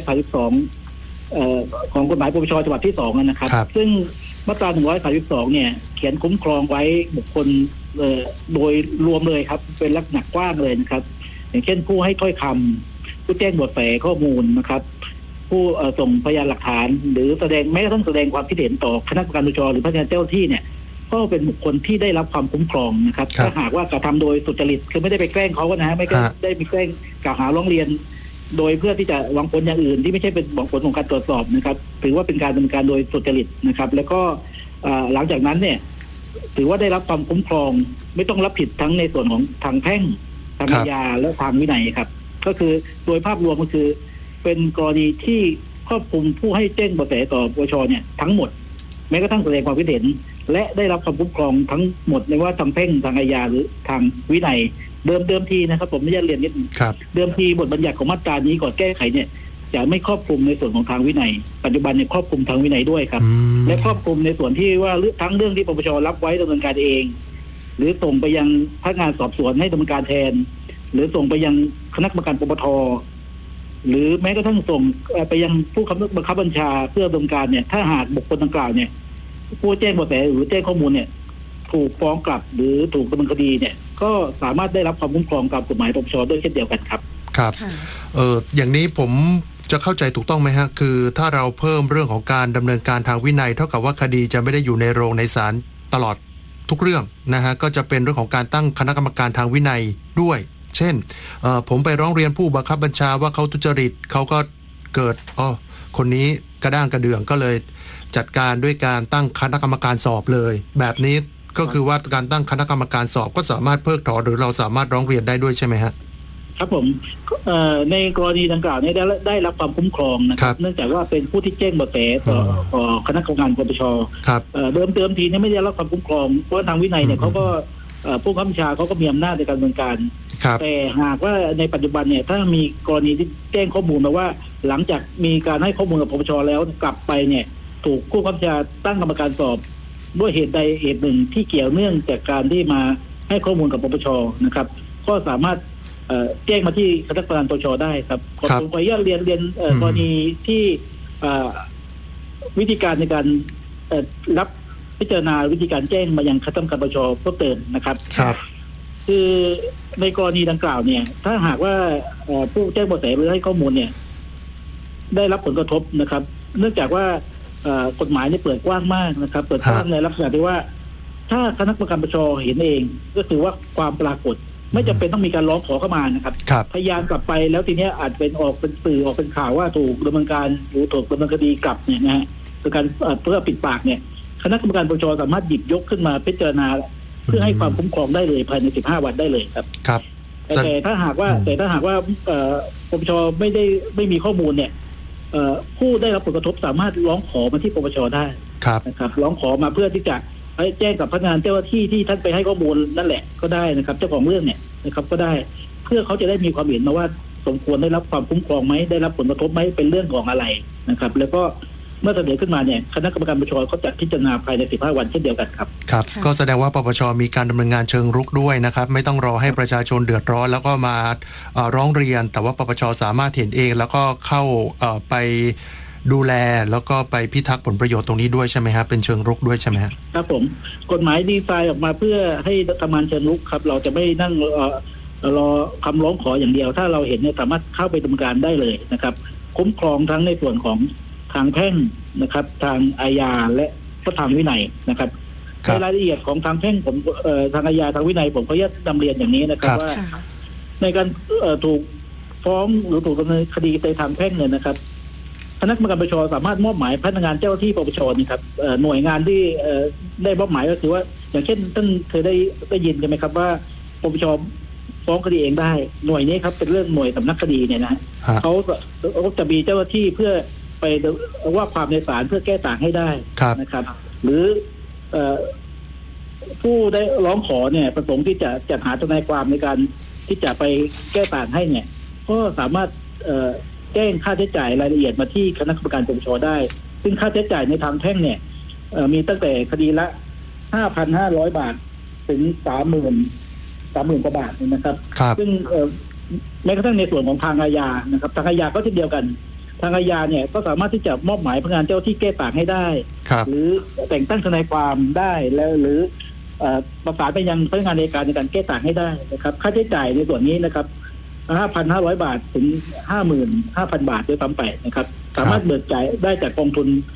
132ของกฎหมายปปช.ฉบับที่2นะครับซึ่งมาตรา132เนี่ยเขียนคุ้มครองไว้บุคคลโดยรวมเลยครับเป็นลักษณะกว้างเลยนะครับอย่างเช่นผู้ให้ถ้อยคำผู้แจ้งเบาะแสข้อมูลนะครับผู้ส่งพยานหลักฐานหรือแสดงแม้กระทั่งแสดงความคิดเห็นต่อคณะกรรมการปปช.หรือพนักงานเจ้าหน้าที่เนี่ยก็เป็นบุคคลที่ได้รับความคุ้มครองนะครับถ้าหากว่ากระทำโดยสุจริตคือไม่ได้ไปแกล้งเขานะฮะไม่ได้มีแกล้งกล่าวหาร้องเรียนโดยเพื่อที่จะหวังผลอย่างอื่นที่ไม่ใช่เป็นหวังผลของการตรวจสอบนะครับถือว่าเป็นการดำเนินการโดยสุจริตนะครับแล้วก็หลังจากนั้นเนี่ยถือว่าได้รับความคุ้มครองไม่ต้องรับผิดทั้งในส่วนของทางแพ่งทางอาญาและทางวินัยครับก็คือโดยภาพรวมก็คือเป็นกรณีที่ครอบคลุมผู้ให้แจ้งเบาะแสต่อปปชเนี่ยทั้งหมดแม้กระทั่งแสดงความคิดเห็นและได้รับความคุ้มครองทั้งหมดไม่ว่าทางแพ่งทางอาญาหรือทางวินัยเดิมทีนะครับผมไม่ได้เรียนนิดนึงเดิมทีบทบัญญัติของมาตรานี้ก่อนแก้ไขเนี่ยจะไม่ครอบคลุมในส่วนของทางวินัยปัจจุบันเนี่ยครอบคลุมทางวินัยด้วยครับและครอบคลุมในส่วนที่ว่าทั้งเรื่องที่ปปชรับไว้ดำเนินการเองหรือส่งไปยังพนักงานสอบสวนให้ดำเนินการแทนหรือส่งไปยังคณะกรรมการปปทหรือแม้กระทั่งส่งไปยังผู้บังคับบัญชาเพื่อดำเนินการเนี่ยถ้าหากบุคคลดังกล่าวเนี่ยผู้แจ้งเบาะแสหรือแจ้งข้อมูลเนี่ยถูกฟ้องกลับหรือถูกดำเนินคดีเนี่ยก็สามารถได้รับความคุ้มครองตามกฎหมายปปชด้วยเช่นเดียวกันครับครับอย่างนี้ผมจะเข้าใจถูกต้องไหมฮะคือถ้าเราเพิ่มเรื่องของการดำเนินการทางวินัยเท่ากับว่าคดีจะไม่ได้อยู่ในโรงในศาลตลอดทุกเรื่องนะฮะก็จะเป็นเรื่องของการตั้งคณะกรรมการทางวินัยด้วยเช่นผมไปร้องเรียนผู้บังคับบัญชาว่าเขาทุจริตเขาก็เกิดคนนี้กระด้างกระเดื่องก็เลยจัดการด้วยการตั้งคณะกรรมการสอบเลยแบบนี้ก็คือว่าการตั้งคณะกรรมการสอบก็สามารถเพิกถอนหรือเราสามารถร้องเรียนได้ด้วยใช่ไหมฮะครับผมในกรณีดังกล่าวนี้ได้รับความคุ้มครองนะครับเนื่องจากว่าเป็นผู้ที่แจ้งเบาะแสต่อคณะกรรมการปปชเดิมทีนี่ไม่ได้รับความคุ้มครองเพราะทางวินัยเนี่ยเขาก็ผู้บังคับบัญชาเขาก็มีอำนาจในการดำเนินการแต่หากว่าในปัจจุบันเนี่ยถ้ามีกรณีที่แจ้งข้อมูลมาว่าหลังจากมีการให้ข้อมูลกับปปชแล้วกลับไปเนี่ยถูกผู้บังคับบัญชาตั้งกรรมการสอบด้วยเหตุใดเหตุหนึ่งที่เกี่ยวเนื่องจากการที่มาให้ข้อมูลกับปปชนะครับก็สามารถแจ้งมาที่คณะกรรมการปปชได้ครับขออนุญาตเรียนกรณีที่วิธีการในการรับพิจารณาวิธีการแจ้งมายังคณะกรรมการปปชเพิ่มเติมนะครับคือในกรณีดังกล่าวเนี่ยถ้าหากว่าผู้แจ้งเบาะแสหรือให้ข้อมูลเนี่ยได้รับผลกระทบนะครับเนื่องจากว่ากฎหมายเนี่ยเปิดกว้างมากนะครับเปิดกว้างในลักษณะที่ว่าถ้าคณะกรรมการปปชเห็นเองก็คือว่าความปรากฏไม่จำเป็นต้องมีการร้องขอเข้ามานะครับพยานกลับไปแล้วทีนี้อาจเป็นออกเป็นสื่อออกเป็นข่าวว่าถูกดำเนินการหรือถูกดำเนินคดีกลับเนี่ยนะฮะคือการเพื่อปิดปากเนี่ยคณะกรรมการปปชสามารถหยิบยกขึ้นมาพิจารณาเพื่อให้ความคุ้มครองได้เลยภายใน15 วันได้เลยครับแต่ถ้าหากว่าปปชไม่มีข้อมูลเนี่ยผู้ได้รับผลกระทบสามารถร้องขอมาที่ปปชได้นะครับร้องขอมาเพื่อที่จะแจ้งกับพนักงานเจ้าหน้าที่ที่ท่านไปให้ข้อมูลนั่นแหละก็ได้นะครับเจ้าของเรื่องเนี่ยนะครับก็ได้เพื่อเขาจะได้มีความเห็นมาว่าสมควรได้รับความคุ้มครองไหมได้รับผลกระทบไหมเป็นเรื่องของอะไรนะครับแล้วก็เมื่อเสนอขึ้นมาเนี่ยคณะกรรมการปปชเขาจะพิจารณาภายใน15 วันเช่นเดียวกันครับครับก็แสดงว่าปปชมีการดำเนินงานเชิงรุกด้วยนะครับไม่ต้องรอให้ประชาชนเดือดร้อนแล้วก็มาร้องเรียนแต่ว่าปปชสามารถเห็นเองแล้วก็เข้าไปดูแลแล้วก็ไปพิทักษ์ผลประโยชน์ตรงนี้ด้วยใช่ไหมครับเป็นเชิงรุกด้วยใช่ไหมครับผมกฎหมายดีไซน์ออกมาเพื่อให้ทำงานเชิงรุกครับเราจะไม่นั่งรอคำร้องขออย่างเดียวถ้าเราเห็นเนี่ยสามารถเข้าไปดำเนินการได้เลยนะครับคุ้มครองทั้งในส่วนของทางแพ่งนะครับทางอาญาและก็ทางวินัยนะครับในรายละเอียดของทางแพ่งผมทางอาญาทางวินัยผมขออนุญาตนำเรียนอย่างนี้นะครับว่าในการถูกฟ้องหรือถูกดำเนินคดีในทางแพ่งเนี่ยนะครับคณะกรรมการปปชสามารถมอบหมายพนักงานเจ้าหน้าที่ปปชนี่ครับหน่วยงานที่ได้มอบหมายก็คือว่าอย่างเช่นท่านเคยได้ยินใช่ไหมครับว่าปปชฟ้องคดีเองได้หน่วยนี้ครับเป็นเรื่องหน่วยสำนักคดีเนี่ยนะเขาจะมีเจ้าหน้าที่เพื่อไปว่าความในศาลเพื่อแก้ต่างให้ได้นะครับหรือผู้ได้ร้องขอเนี่ยประสงค์ที่จะจัดหาทนายความในการที่จะไปแก้ต่างให้เนี่ยก็สามารถแจ้งค่าใช้จ่ายรายละเอียดมาที่คณะกรรมการปปชได้ซึ่งค่าใช้จ่ายในทางแพ่งเนี่ยมีตั้งแต่คดีละ 5,500 บาทถึง 30,000 กว่าบาทนะครับซึ่งแม้กระทั่งในส่วนของทางอาญานะครับทางอาญาก็เช่นเดียวกันทางอาญาเนี่ยก็สามารถที่จะมอบหมายพนักงานเจ้าที่แก้ต่างให้ได้หรือแต่งตั้งทนายความได้แล้วหรือประสานไปยังพนักงานอัยการในการแก้ต่างให้ได้นะครับค่าใช้จ่ายในส่วนนี้นะครับ 5,500 บาทถึง 55,000 บาทด้วยซ้ำไปนะครับสามารถเบิกจ่ายได้จากกองทุน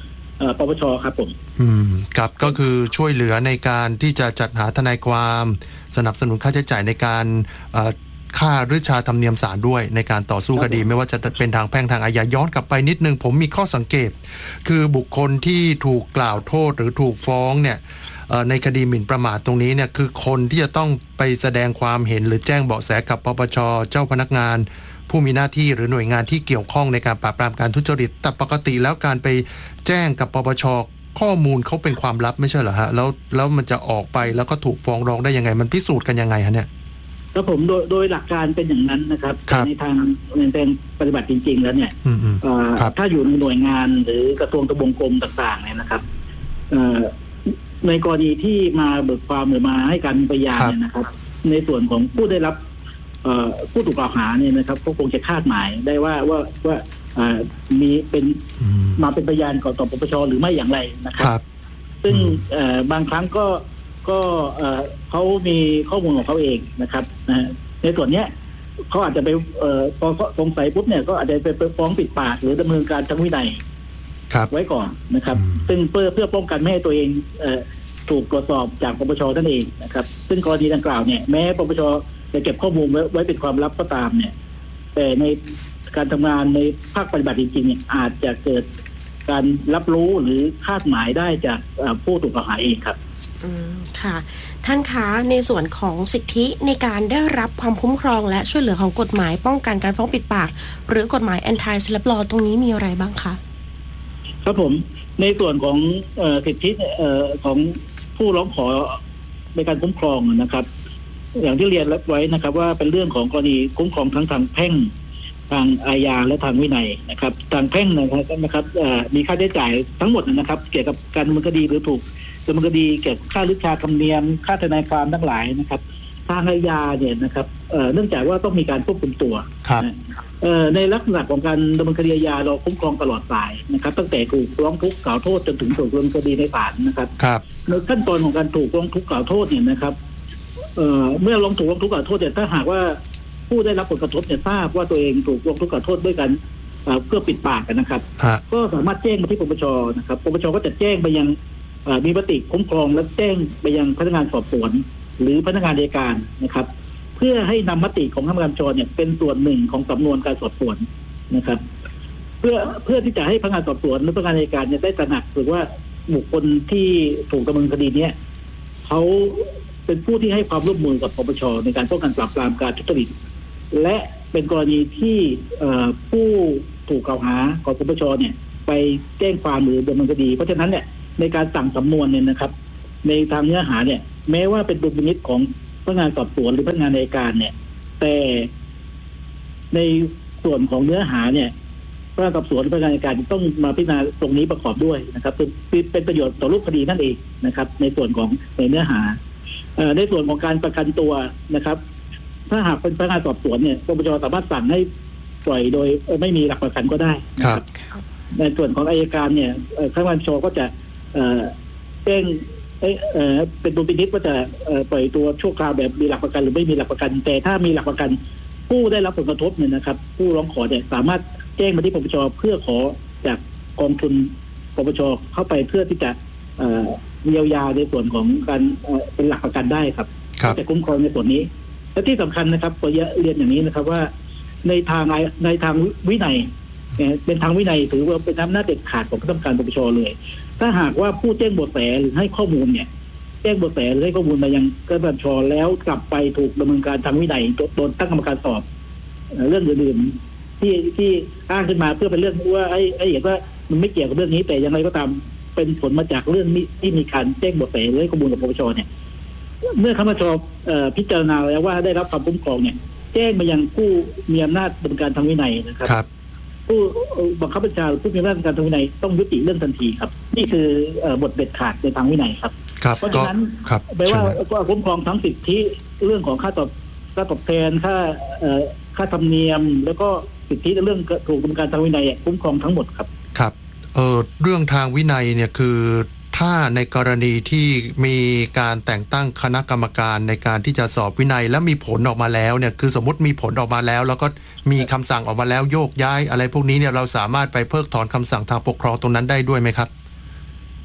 ปปชครับผมครับก็คือช่วยเหลือในการที่จะจัดหาทนายความสนับสนุนค่าใช้จ่ายในการค่าฤชาธรรมเนียมศาลด้วยในการต่อสู้คดีไม่ว่าจะเป็นทางแพ่งทางอาญาย้อนกลับไปนิดนึงผมมีข้อสังเกตคือบุคคลที่ถูกกล่าวโทษหรือถูกฟ้องเนี่ยในคดีหมิ่นประมาทตรงนี้เนี่ยคือคนที่จะต้องไปแสดงความเห็นหรือแจ้งเบาะแสกับปปชเจ้าพนักงานผู้มีหน้าที่หรือหน่วยงานที่เกี่ยวข้องในการปราบปรามการทุจริตแต่ปกติแล้วการไปแจ้งกับปปชข้อมูลเขาเป็นความลับไม่ใช่เหรอฮะแล้วมันจะออกไปแล้วก็ถูกฟ้องร้องได้ยังไงมันพิสูจน์กันยังไงฮะเนี่ยครับผมโดยหลักการเป็นอย่างนั้นนะครับในทางปฏิบัติจริงๆแล้วเนี่ยถ้าอยู่ในหน่วยงานหรือกระทรวงทบวงกรมต่างๆเนี่ยนะครับในกรณีที่มาเบิกความหรือมาให้การพยานเนี่ยนะครับในส่วนของผู้ได้รับผู้ถูกกล่าวหาเนี่ยนะครับก็คงจะคาดหมายได้ว่ามีเป็นมาเป็นพยานต่อปปชหรือไม่อย่างไรนะครับซึ่งบางครั้งก็เขามีข้อมูลของเขาเองนะครับในส่วนนี้เขาอาจจะไปพอสงสัยปุ๊บเนี่ยก็อาจจะไปฟ้องปิดปากหรือดำเนินการทางวินัยไว้ก่อนนะครับซึ่งเพื่อป้องกันไม่ให้ตัวเองถูกตรวจสอบจากปปชนั่นเองนะครับซึ่งกรณีดังกล่าวเนี่ยแม้ปปชจะเก็บข้อมูลไว้เป็นความลับก็ตามเนี่ยแต่ในการทำงานในภาคปฏิบัติจริงๆเนี่ยอาจจะเกิดการรับรู้หรือคาดหมายได้จากผู้ถูกกล่าวหาเองครับค่ะท่านคะในส่วนของสิทธิในการได้รับความคุ้มครองและช่วยเหลือของกฎหมายป้องกันการฟ้องปิดปากหรือกฎหมาย Anti Slap Law ตรงนี้มีอะไรบ้างคะครับผมในส่วนของสิทธิของผู้ร้องขอในการคุ้มครองนะครับอย่างที่เรียนไว้นะครับว่าเป็นเรื่องของกรณีคุ้มครองทั้งทางแพ่งทางอาญาและทางวินัยนะครับทางแพ่งนะครับมีค่าใช้จ่ายทั้งหมดนะครับเกี่ยวกับการดำเนินคดีหรือถูกดำเนินคดีเกี่ยวกับค่าฤชาธรรมเนียมค่าทนายความทั้งหลายนะครับทางอาญาเนี่ยนะครับเนื่องจากว่าต้องมีการควบคุมตัวในลักษณะของการดำเนินคดีอาญาเราคุ้มครองตลอดสายนะครับตั้งแต่ถูกร้องทุกข์กล่าวโทษจนถึงถูกดำเนินคดีในศาลนะครับในขั้นตอนของการถูกร้องทุกข์กล่าวโทษเนี่ยนะครับเมื่อถูกร้องทุกข์กล่าวโทษเนี่ยถ้าหากว่าผู้ได้รับผลกระทบเนี่ยทราบว่าตัวเองถูกร้องทุกข์กล่าวโทษด้วยกันเพื่อปิดปากกันนะครับก็สามารถแจ้งมาที่ปปชนะครับปปชก็จะแจ้งไปยังมีมติคุ้มครองและแจ้งไปยังพนักงานสอบสวนหรือพนักงานอัยการนะครับเพื่อให้นำมติของพนักงานชเนี่ยเป็นส่วนหนึ่งของสำนวนการสอบสวนนะครับเพื่อที่จะให้พนักงานสอบสวนหรือพนักงานอัยการเนี่ยได้ตระหนักหรือว่าบุคคลที่ถูกดำเนินคดีเนี่ยเขาเป็นผู้ที่ให้ความร่วมมือกับปปชในการป้องกันปราบปรามการทุจริตและเป็นกรณีที่ผู้ถูกกล่าวหาของปปชเนี่ยไปแจ้งความหรือดำเนินคดีเพราะฉะนั้นเนี่ยในการสั่งสำนวนเนี่ยนะครับในทางเนื้อหาเนี่ยแม้ว่าเป็นดุลพินิจของพนักงานสอบสวนหรือพนักงานอัยการเนี่ยแต่ในส่วนของเนื้อหาเนี่ยพนักงานสอบสวนหรือพนักงานอัยการต้องมาพิจารณาตรงนี้ประกอบด้วยนะครับเป็นประโยชน์ต่อรูปคดีนั่นเองนะครับในส่วนของในเนื้อหาในส่วนของการประกันตัวนะครับถ้าหากเป็นพนักงานสอบสวนเนี่ยปปชสามารถสั่งให้ปล่อยโดยไม่มีหลักประกันก็ได้นะครับในส่วนของอัยการเนี่ยพนักงานปปชก็จะแจ้งเป็นดุลพินิจว่าจะปล่อยตัวชั่วคราวแบบมีหลักประกันหรือไม่มีหลักประกันแต่ถ้ามีหลักประกันผู้ได้รับผลกระทบเนี่ยนะครับผู้ร้องขอเนี่ยสามารถแจ้งมาที่ปปชเพื่อขอจากกองทุนปปชเข้าไปเพื่อที่จะเยียวยาในส่วนของการเป็นหลักประกันได้ครับจะคุ้มครองในส่วนนี้และที่สำคัญนะครับขอเรียนอย่างนี้นะครับว่าในทางวินัยเป็นทางวินัยถือว่าเป็นอำนาจเด็ดขาดของคณะกรรมการปปชเลยถ้าหากว่าผู้แจ้งเบาะแสหรือให้ข้อมูลเนี่ยแจ้งเบาะแสหรือให้ข้อมูลมายังคณะกรรมการปปชแล้วกลับไปถูกดำเนินการทางวินัยโดนตั้งกรรมการสอบเรื่องอื่นๆที่อ้างขึ้นมาเพื่อเป็นเรื่องว่าไอ้เห็นว่ามันไม่เกี่ยวกับเรื่องนี้แต่ยังไงก็ตามเป็นผลมาจากเรื่องนี้ที่มีการแจ้งเบาะแสหรือให้ข้อมูลกับปปชเนี่ยเมื่อคณะกรรมการปปชพิจารณาแล้วว่าได้รับความคุ้มครองเนี่ยแจ้งมายังผู้มีอำนาจดำเนินการทางวินัยนะครับผู้บังคับบัญชาผู้มีอำนาจการทางวินัยต้องยุติเรื่องทันทีครับนี่คือบทเด็ดขาดในทางวินัยครับเพราะฉะนั้นแปลว่าคุ้มครองทั้งสิทธิเรื่องของค่าตอบแทนค่าธรรมเนียมแล้วก็สิทธิเรื่องถูกดำเนินการทางวินัยคุ้มครองทั้งหมดครับครับเรื่องทางวินัยเนี่ยคือถ้าในกรณีที่มีการแต่งตั้งคณะกรรมการในการที่จะสอบวินัยและมีผลออกมาแล้วเนี่ยคือสมมติมีผลออกมาแล้วแล้วก็มีคำสั่งออกมาแล้วโยกย้ายอะไรพวกนี้เนี่ยเราสามารถไปเพิกถอนคำสั่งทางปกครองตรงนั้นได้ด้วยไหมครับ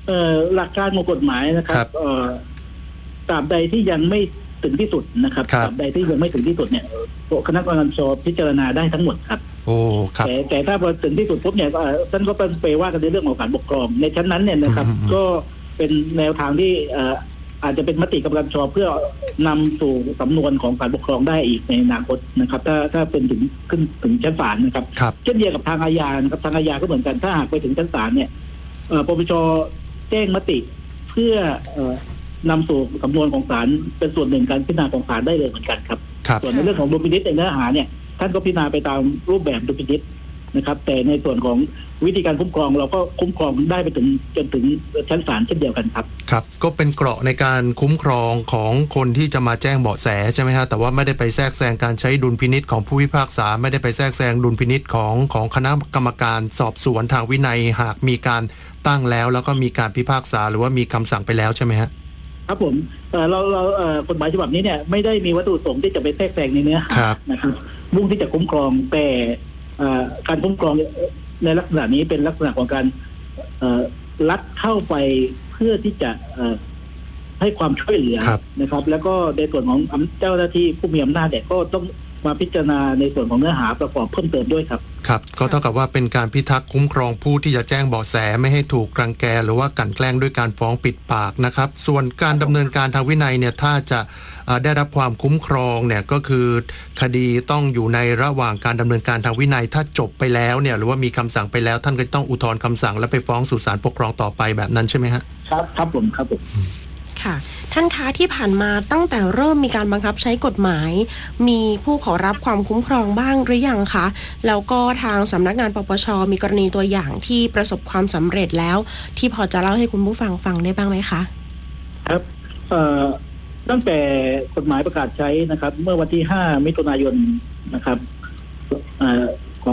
หลักการของกฎหมายนะครับตราบใดที่ยังไม่ถึงที่สุดนะครับตราบใดที่ยังไม่ถึงที่สุดเนี่ยคณะกรรมการปปชพิจารณาได้ทั้งหมดครับโอ้ครับแต่ถ้าพอถึงที่สุดปุ๊บเนี่ยท่านก็ต้องไปว่ากันในเรื่องของการปกครองในชั้นนั้นเนี่ยนะครับก็เป็นแนวทางที่อาจจะเป็นมติกรรมการปปชเพื่อนำสู่สำนวนของการปกครองได้อีกในอนาคตนะครับถ้าเป็นขึ้นถึงชั้นศาลนะครับเช่นเดียวกับทางอาญานะครับทางอาญาก็เหมือนกันถ้าหากไปถึงชั้นศาลเนี่ยปปชแจ้งมติเพื่อนำสู่สำนวนของศาลเป็นส่วนหนึ่งการพิจารณาของศาลได้เลยเหมือนกันครับส่วนในเรื่องของดุลพินิจในเนื้อหาเนี่ยท่านก็พิจารณาไปตามรูปแบบดุลพินิจนะครับแต่ในส่วนของวิธีการคุ้มครองเราก็คุ้มครองได้ไปจนถึงชั้นศาลเช่นเดียวกันครับครับก็เป็นเกราะในการคุ้มครองของคนที่จะมาแจ้งเบาะแสใช่ไหมฮะแต่ว่าไม่ได้ไปแทรกแซงการใช้ดุลพินิจของผู้พิพากษาไม่ได้ไปแทรกแซงดุลพินิจของคณะกรรมการสอบสวนทางวินัยหากมีการตั้งแล้วก็มีการพิพากษาหรือว่ามีคำสั่งไปแล้วใช่ไหมฮะครับผมเรากฎหมายฉบับนี้เนี่ยไม่ได้มีวัตถุประสงค์ที่จะไปแทรกแซงในเนื้อหานะครับมุ่งที่จะคุ้มครองแต่การคุ้มครองในลักษณะนี้เป็นลักษณะของการลัดเข้าไปเพื่อที่จะให้ความช่วยเหลือนะครับแล้วก็ในส่วนของเจ้าหน้าที่ผู้มีอำนาจเนี่ยก็ต้องมาพิจารณาในส่วนของเนื้อหาประกอบเพิ่มเติมด้วยครับครับก็เท่ากับว่าเป็นการพิทักษ์คุ้มครองผู้ที่จะแจ้งเบาะแสไม่ให้ถูกรังแกหรือว่ากลั่นแกล้งด้วยการฟ้องปิดปากนะครับส่วนการดำเนินการทางวินัยเนี่ยถ้าจะได้รับความคุ้มครองเนี่ยก็คือคดีต้องอยู่ในระหว่างการดำเนินการทางวินัยถ้าจบไปแล้วเนี่ยหรือว่ามีคำสั่งไปแล้วท่านก็ต้องอุทธรณ์คำสั่งแล้วไปฟ้องสู่ศาลปกครองต่อไปแบบนั้นใช่ไหมฮะครับผมค่ะท่านคะที่ผ่านมาตั้งแต่เริ่มมีการบังคับใช้กฎหมายมีผู้ขอรับความคุ้มครองบ้างหรือยังคะแล้วก็ทางสำนักงานปปชมีกรณีตัวอย่างที่ประสบความสำเร็จแล้วที่พอจะเล่าให้คุณผู้ฟังฟังได้บ้างไหมคะครับตั้งแต่กฎหมายประกาศใช้นะครับเมื่อวันที่5มิถุนายนนะครับของ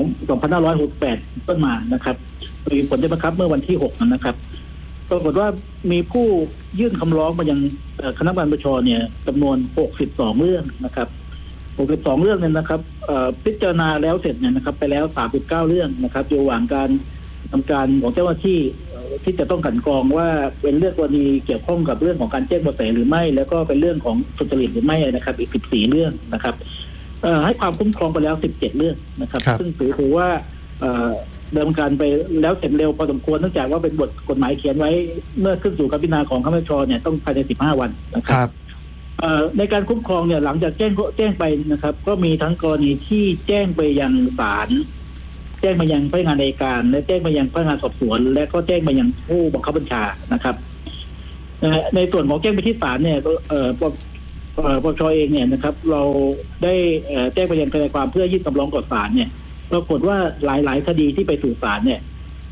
2568ต้นมานะครับมีผลบังคับเมื่อวันที่6นะครับปรากฏว่ามีผู้ยื่นคำร้องมายังคณะกรรมการปปชเนี่ยจำนวน62เรื่องนะครับ62เรื่องเนี่ยนะครับพิจารณาแล้วเสร็จเนี่ยนะครับไปแล้ว39เรื่องนะครับอยู่ระหว่างการทำการของเจ้าหน้าที่ที่จะต้องกลั่นกรองว่าเป็นเรื่องกรณีเกี่ยวข้องกับเรื่องของการแจ้งเบาะแสหรือไม่แล้วก็เป็นเรื่องของทุจริตหรือไม่นะครับอีก14เรื่องนะครับให้ความคุ้มครองไปแล้ว17เรื่องนะครับซึ่งถือว่าดำเนินการไปแล้วเสร็จเร็วพอสมควรเนื่องจากว่าเป็นบทกฎหมายเขียนไว้เมื่อขึ้นสู่การพิจารณาของคณะกรรมการเนี่ยต้องภายใน15วันนะครับในการคุ้มครองเนี่ยหลังจากแจ้งไปนะครับก็มีทั้งกรณีที่แจ้งไปยังศาลแจ้งมายังพนักงานอัยการและแจ้งมายังพนักงานสอบสวนและก็แจ้งมายังผู้บังคับบัญชานะครับในส่วนของแจ้งไปที่ศาลเนี่ยปปชเองเนี่ยนะครับเราได้แจ้งไปยังทนายความเพื่อยื่นคำร้องต่อศาลเนี่ยปรากฏว่าหลายคดีที่ไปสู่ศาลเนี่ย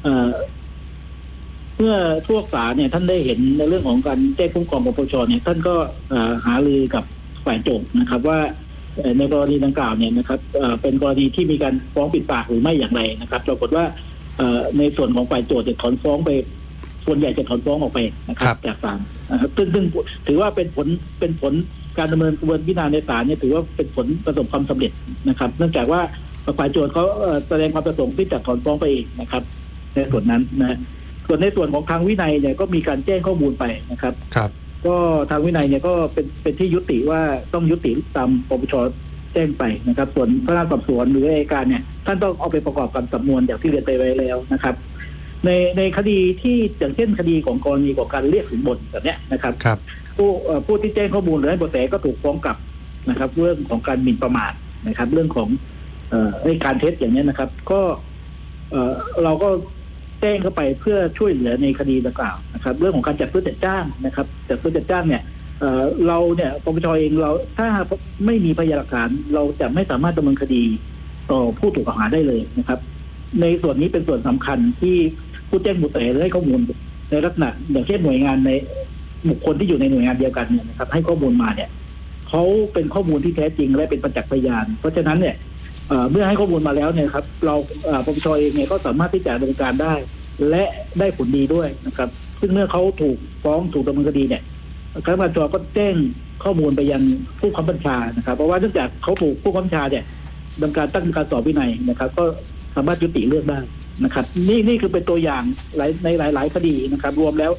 เมื่อทั่วศาลเนี่ยท่านได้เห็นในเรื่องของการแจ้งคุ้มครองของปปชเนี่ยท่านก็หารือกับฝ่ายโจทก์นะครับว่าในกรณีดังกล่าวเนี่ยนะครับเป็นกรณีที่มีการฟ้องปิดปากหรือไม่อย่างไรนะครับปรากฏว่าในส่วนของฝ่ายโจทก์จะถอนฟ้องไปส่วนใหญ่จะถอนฟ้องออกไปนะครับจากศาลซึ่งถือว่าเป็นผลการดำเนินกระบวนการพิจารณาในศาลเนี่ยถือว่าเป็นผลประสบความสำเร็จนะครับเนื่องจากว่าฝ่ายโจทก์เขาแสดงความประสงค์ที่จะถอนฟ้องไปเองนะครับในส่วนนั้นนะส่วนในส่วนของทางวินัยเนี่ยก็มีการแจ้งข้อมูลไปนะครับก็ทางวินัยเนี่ยก็เป็นที่ยุติว่าต้องยุติตามปปชแจ้งไปนะครับส่วนพนักงานสอบสวนหรืออัยการเนี่ยท่านต้องเอาไปประกอบกับสำนวนอย่างที่เรียนไปไว้แล้วนะครับในคดีที่อย่างเช่นคดีของกรณีของการเรียกสินบนแบบนี้นะครับผู้ที่แจ้งข้อมูลหรือให้เบาะแสก็ถูกฟ้องกลับนะครับเรื่องของการหมิ่นประมาทนะครับเรื่องของการเท็จอย่างนี้นะครับก็เราก็แจ้งเข้าไปเพื่อช่วยเหลือในคดีดังกล่าวนะครับเรื่องของการจัดซื้อจัดจ้างนะครับจัดซื้อจัดจ้างเนี่ยเราเนี่ยปปชเองเราถ้าไม่มีพยานหลักฐานเราจะไม่สามารถดำเนินคดีต่อผู้ถูกกล่าวหาได้เลยนะครับในส่วนนี้เป็นส่วนสำคัญที่ผู้แจ้งเบาะแสให้ข้อมูลในลักษณะอย่างเช่นหน่วยงานในบุคคลที่อยู่ในหน่วยงานเดียวกันเนี่ยนะครับให้ข้อมูลมาเนี่ยเขาเป็นข้อมูลที่แท้จริงและเป็นประจักษ์พยานเพราะฉะนั้นเนี่ยเมื่อให้ข้อมูลมาแล้วเนี่ยครับเราปปชเองเนี่ยก็สามารถที่จะดำเนินการได้และได้ผลดีด้วยนะครับซึ่งเมื่อเขาถูกฟ้องถูกดำเนินคดีเนี่ยคณะกรรมการก็แจ้งข้อมูลไปยังผู้บังคับบัญชานะครับเพราะว่าเนื่องจากเขาถูกผู้บังคับบัญชาเนี่ยดำเนินการตั้งการสอบวินัยนะครับก็สามารถยุติเรื่องได้นะครับนี่คือเป็นตัวอย่างในหลายคดีนะครับรวมแล้ว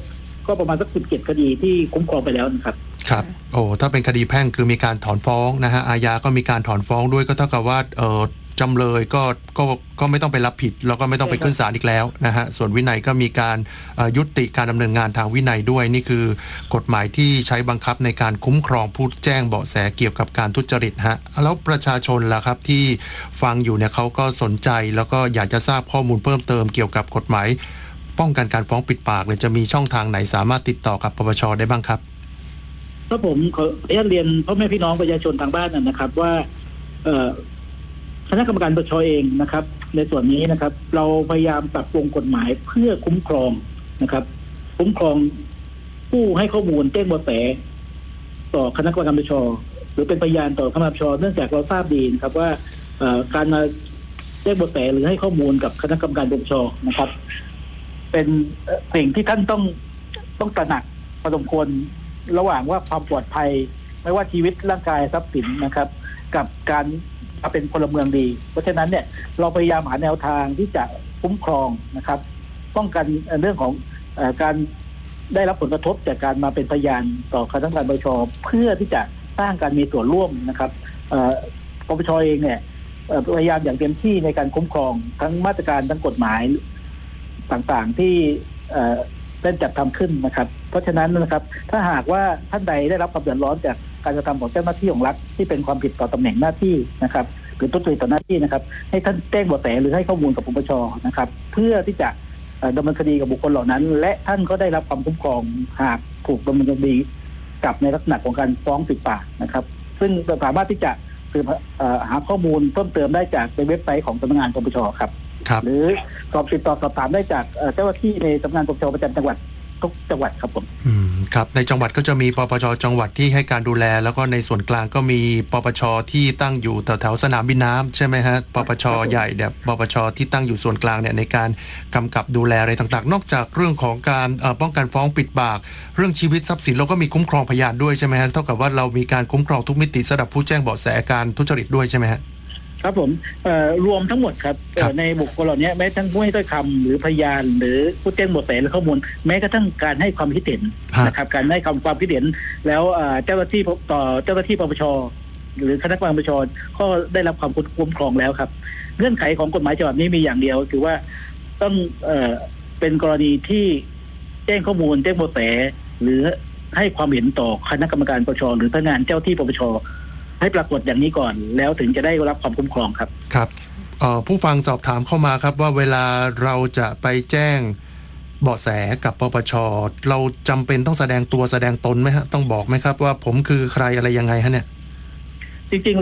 ก็ประมาณสัก17 คดีที่คุ้มครองไปแล้วนะครับครับโอ้ถ้าเป็นคดีแพ่งคือมีการถอนฟ้องนะฮะอาญาก็มีการถอนฟ้องด้วยก็เท่ากับว่าจำเลยก็ไม่ต้องไปรับผิดแล้วก็ไม่ต้องไปขึ้นศาลอีกแล้วนะฮะส่วนวินัยก็มีการยุติการดำเนินงานทางวินัยด้วยนี่คือกฎหมายที่ใช้บังคับในการคุ้มครองผู้แจ้งเบาะแสเกี่ยวกับการทุจริตฮะแล้วประชาชนล่ะครับที่ฟังอยู่เนี่ยเขาก็สนใจแล้วก็อยากจะทราบข้อมูลเพิ่มเติมเกี่ยวกับกฎหมายป้องกันการฟ้องปิดปากเลยจะมีช่องทางไหนสามารถติดต่อกับปปช.ได้บ้างครับถ้าผมขออนุญาตเรียนพ่อแม่พี่น้องประชาชนทางบ้านนะครับว่าคณะกรรมการปปช.เองนะครับในส่วนนี้นะครับเราพยายามปรับปรุงกฎหมายเพื่อคุ้มครองนะครับคุ้มครองผู้ให้ข้อมูลแจ้งเบาะแสต่อคณะกรรมการปปช.หรือเป็นพยานต่อคณะกรรมการปปช.เนื่องจากเราทราบดีนะครับว่าการมาแจ้งเบาะแสหรือให้ข้อมูลกับคณะกรรมการปปช.นะครับเป็นสิ่งที่ท่านต้องตระหนักพอสมควรระหว่างว่าความปลอดภัยไม่ว่าชีวิตร่างกายทรัพย์สินนะครับกับการเป็นพลเมืองดีเพราะฉะนั้นเนี่ยเราพยายามหาแนวทางที่จะคุ้มครองนะครับป้องกันเรื่องของการได้รับผลกระทบจากการมาเป็นพยานต่อคณะกรรมการปปช.เพื่อที่จะสร้างการมีส่วนร่วมนะครับปปช.เองเนี่ยพยายามอย่างเต็มที่ในการคุ้มครองทั้งมาตรการทั้งกฎหมายต่างๆที่ได้จัดทำขึ้นนะครับเพราะฉะนั้นนะครับถ้าหากว่าท่านใดได้รับความเดือดร้อนจากการกระทำของเจ้าหน้าที่ของรัฐที่เป็นความผิดต่อตำแหน่งหน้าที่นะครับหรือทุจริตต่อหน้าที่นะครับให้ท่านแจ้งเบาะแสหรือให้ข้อมูลกับปปช.นะครับเพื่อที่จะดำเนินคดีกับบุคคลเหล่านั้นและท่านก็ได้รับความคุ้มครองหากถูกดำเนินคดีกับในลักษณะของการฟ้องปิดปากนะครับซึ่งสามารถที่จะหาข้อมูลเพิ่มเติมได้จากในเว็บไซต์ของสำนักงานปปช.ครับหรือติดต่อสอบถามได้จากเจ้าหน้าที่ในสำนักงานปปช.ประจำจังหวัดทุกจังหวัดครับผมครับในจังหวัดก็จะมีปปช.จังหวัดที่ให้การดูแลแล้วก็ในส่วนกลางก็มีปปช.ที่ตั้งอยู่แถวสนามบินน้ำใช่ไหมฮะปปช.ใหญ่เนี่ยปปช.ที่ตั้งอยู่ส่วนกลางเนี่ยในการกำกับดูแลอะไรต่างๆนอกจากเรื่องของการป้องกันฟ้องปิดปากเรื่องชีวิตทรัพย์สินเราก็มีคุ้มครองพยานด้วยใช่ไหมฮะเท่ากับว่าเรามีการคุ้มครองทุกมิติสำหรับผู้แจ้งเบาะแสการทุจริตด้วยใช่ไหมฮะครับผมรวมทั้งหมดครับในบุคคลเหล่านี้แม้ทั้งผู้ให้ถ้อยคำหรือพยานหรือผู้แจ้งเบาะแสหรือข้อมูลแม้กระทั่งการให้ความคิดเห็นนะครับการให้ความคิดเห็นแล้วเจ้าหน้าที่ต่อเจ้าหน้าที่ปปช.หรือคณะกรรมการปปช.ก็ได้รับความคุ้มครองแล้วครับเงื่อนไขของกฎหมายฉบับนี้มีอย่างเดียวคือว่าต้องเป็นกรณีที่แจ้งข้อมูลแจ้งเบาะแสหรือให้ความเห็นต่อคณะกรรมการปปช.หรือพนักงานเจ้าที่ปปช.ให้ปรากฏอย่างนี้ก่อนแล้วถึงจะได้รับความคุ้มครองครับครับผู้ฟังสอบถามเข้ามาครับว่าเวลาเราจะไปแจ้งเบาะแสกับปปช.เราจำเป็นต้องแสดงตัวแสดงตนไหมฮะต้องบอกไหมครับว่าผมคือใครอะไรยังไงฮะเนี่ยจริงๆ